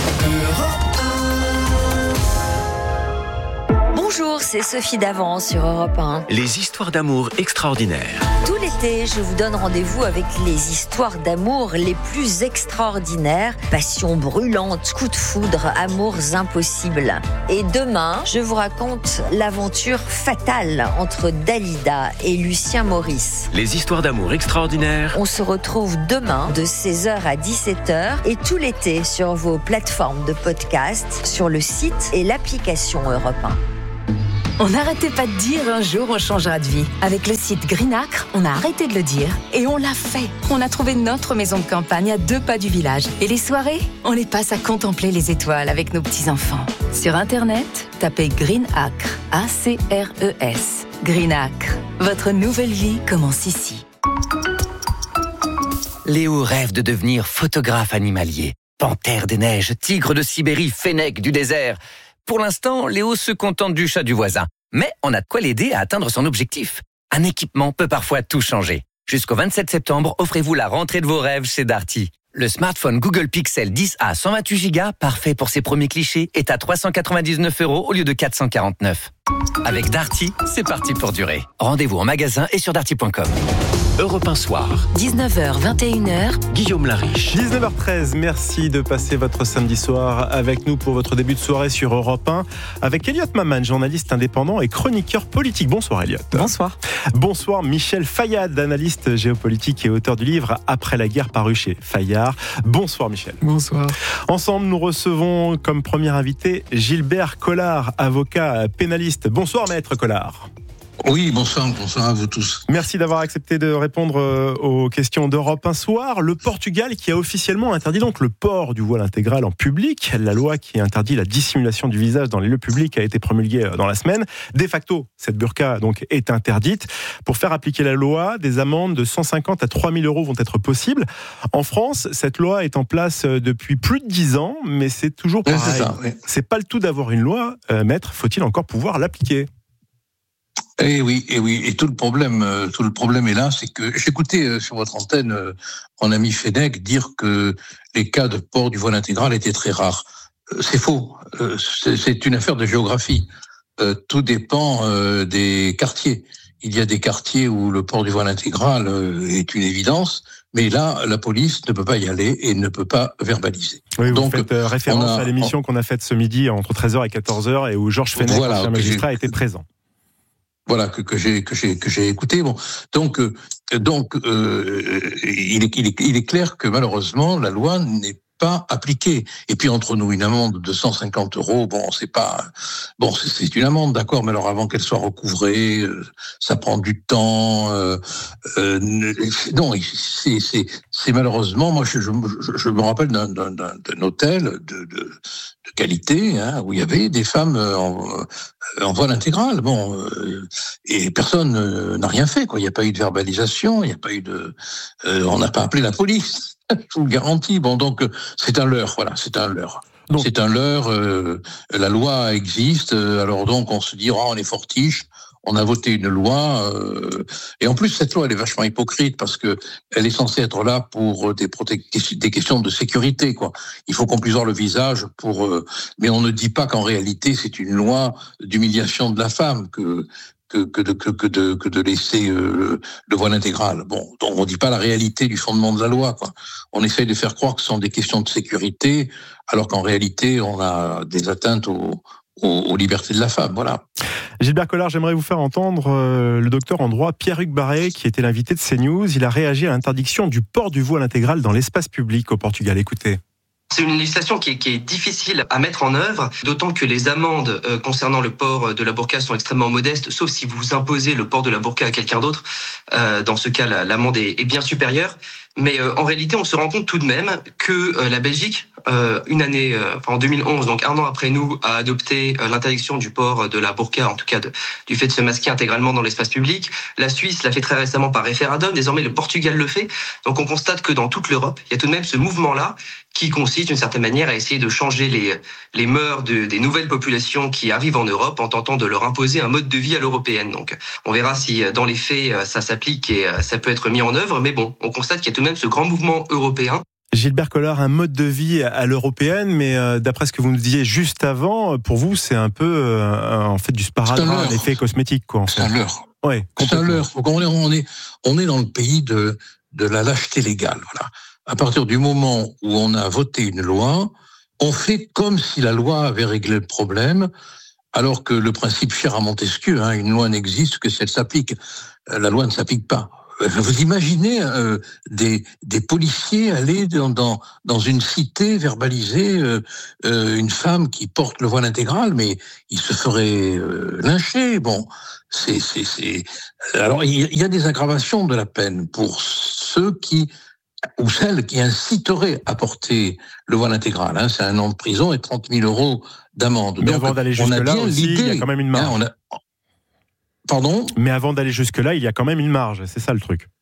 Bonjour, c'est Sophie Davant sur Europe 1. Les histoires d'amour extraordinaires. Tout l'été, je vous donne rendez-vous avec les histoires d'amour les plus extraordinaires. Passion brûlante, coups de foudre, amours impossibles. Et demain, je vous raconte l'aventure fatale entre Dalida et Lucien Maurice. Les histoires d'amour extraordinaires. On se retrouve demain de 16h à 17h et tout l'été sur vos plateformes de podcast, sur le site et l'application Europe 1. On n'arrêtait pas de dire un jour on changera de vie. Avec le site Greenacre, on a arrêté de le dire et on l'a fait. On a trouvé notre maison de campagne à 2 pas du village. Et les soirées, on les passe à contempler les étoiles avec nos petits-enfants. Sur Internet, tapez Greenacre, A-C-R-E-S. Greenacre, votre nouvelle vie commence ici. Léo rêve de devenir photographe animalier. Panthère des neiges, tigre de Sibérie, fennec du désert. Pour l'instant, Léo se contente du chat du voisin. Mais on a de quoi l'aider à atteindre son objectif. Un équipement peut parfois tout changer. Jusqu'au 27 septembre, offrez-vous la rentrée de vos rêves chez Darty. Le smartphone Google Pixel 10A 128 Go, parfait pour ses premiers clichés, est à 399 € au lieu de 449. Avec Darty, c'est parti pour durer. Rendez-vous en magasin et sur darty.com. Europe 1 soir. 19h, 21h. Guillaume Lariche. 19h13, merci de passer votre samedi soir avec nous pour votre début de soirée sur Europe 1 avec Elliot Maman, journaliste indépendant et chroniqueur politique. Bonsoir Elliot. Bonsoir. Bonsoir Michel Fayad, analyste géopolitique et auteur du livre Après la guerre paru chez Fayard. Bonsoir Michel. Bonsoir. Ensemble, nous recevons comme premier invité Gilbert Collard, avocat pénaliste. Bonsoir maître Collard. Oui, bonsoir à vous tous. Merci d'avoir accepté de répondre aux questions d'Europe un soir. Le Portugal qui a officiellement interdit donc le port du voile intégral en public. La loi qui interdit la dissimulation du visage dans les lieux publics a été promulguée dans la semaine. De facto, cette burqa donc est interdite. Pour faire appliquer la loi, des amendes de 150 à 3 000 € vont être possibles. En France, cette loi est en place depuis plus de 10 ans, mais c'est toujours pareil. C'est ça, oui. C'est pas le tout d'avoir une loi, maître. Faut-il encore pouvoir l'appliquer ? Eh oui. Et tout le problème est là, c'est que j'écoutais sur votre antenne mon ami Fennec dire que les cas de port du voile intégral étaient très rares. C'est faux. C'est une affaire de géographie. Tout dépend des quartiers. Il y a des quartiers où le port du voile intégral est une évidence, mais là, la police ne peut pas y aller et ne peut pas verbaliser. Oui, vous faites référence à l'émission qu'on a faite ce midi entre 13h et 14h et où Georges Fennec, ancien magistrat, était présent. Voilà, que j'ai écouté. Bon, donc, il est clair que malheureusement, la loi n'est pas appliquée. Et puis, entre nous, une amende de 150 €, c'est une amende, d'accord, mais alors avant qu'elle soit recouvrée, ça prend du temps. Non, c'est malheureusement, moi, je me rappelle d'un hôtel de qualité, où il y avait des femmes en voile intégral. Et personne n'a rien fait, quoi. Il n'y a pas eu de verbalisation, il n'y a pas eu on n'a pas appelé la police. Je vous le garantis. Donc c'est un leurre, voilà, c'est un leurre. C'est un leurre. La loi existe, alors donc on se dit on est fortiche. On a voté une loi, et en plus cette loi elle est vachement hypocrite parce que elle est censée être là pour des questions de sécurité, quoi. Il faut qu'on puisse voir le visage mais on ne dit pas qu'en réalité c'est une loi d'humiliation de la femme que de laisser le voile intégral. Donc on dit pas la réalité du fondement de la loi, quoi. On essaye de faire croire que ce sont des questions de sécurité, alors qu'en réalité on a des atteintes aux libertés de la femme, voilà. Gilbert Collard, j'aimerais vous faire entendre le docteur en droit Pierre-Hugues Barré, qui était l'invité de CNews. Il a réagi à l'interdiction du port du voile intégral dans l'espace public au Portugal. Écoutez. C'est une législation qui est difficile à mettre en œuvre, d'autant que les amendes concernant le port de la burqa sont extrêmement modestes, sauf si vous imposez le port de la burqa à quelqu'un d'autre. Dans ce cas, l'amende est bien supérieure. Mais en réalité, on se rend compte tout de même que la Belgique, en 2011, donc un an après nous, a adopté l'interdiction du port de la burqa, en tout cas du fait de se masquer intégralement dans l'espace public. La Suisse l'a fait très récemment par référendum. Désormais, le Portugal le fait. Donc on constate que dans toute l'Europe, il y a tout de même ce mouvement-là qui consiste d'une certaine manière à essayer de changer les mœurs des nouvelles populations qui arrivent en Europe en tentant de leur imposer un mode de vie à l'européenne. Donc on verra si dans les faits ça s'applique et ça peut être mis en œuvre, mais bon, on constate qu'il y a tout de même ce grand mouvement européen. Gilbert Collard, un mode de vie à l'européenne, mais d'après ce que vous nous disiez juste avant, pour vous c'est un peu en fait du sparadrap, un effet cosmétique, quoi. C'est un leurre. Ouais, c'est un leurre. On est dans le pays de la lâcheté légale. Voilà. À partir du moment où on a voté une loi, on fait comme si la loi avait réglé le problème, alors que le principe cher à Montesquieu, une loi n'existe que si elle s'applique. La loi ne s'applique pas. Vous imaginez des policiers aller dans une cité verbaliser une femme qui porte le voile intégral, mais ils se feraient lyncher. Bon, alors il y a des aggravations de la peine pour ceux ou celles qui inciteraient à porter le voile intégral. C'est 1 an de prison et 30 000 € d'amende. Mais donc, avant d'aller jusque-là aussi, il y a quand même une marge. Pardon ? Mais avant d'aller jusque-là, il y a quand même une marge, c'est ça le truc.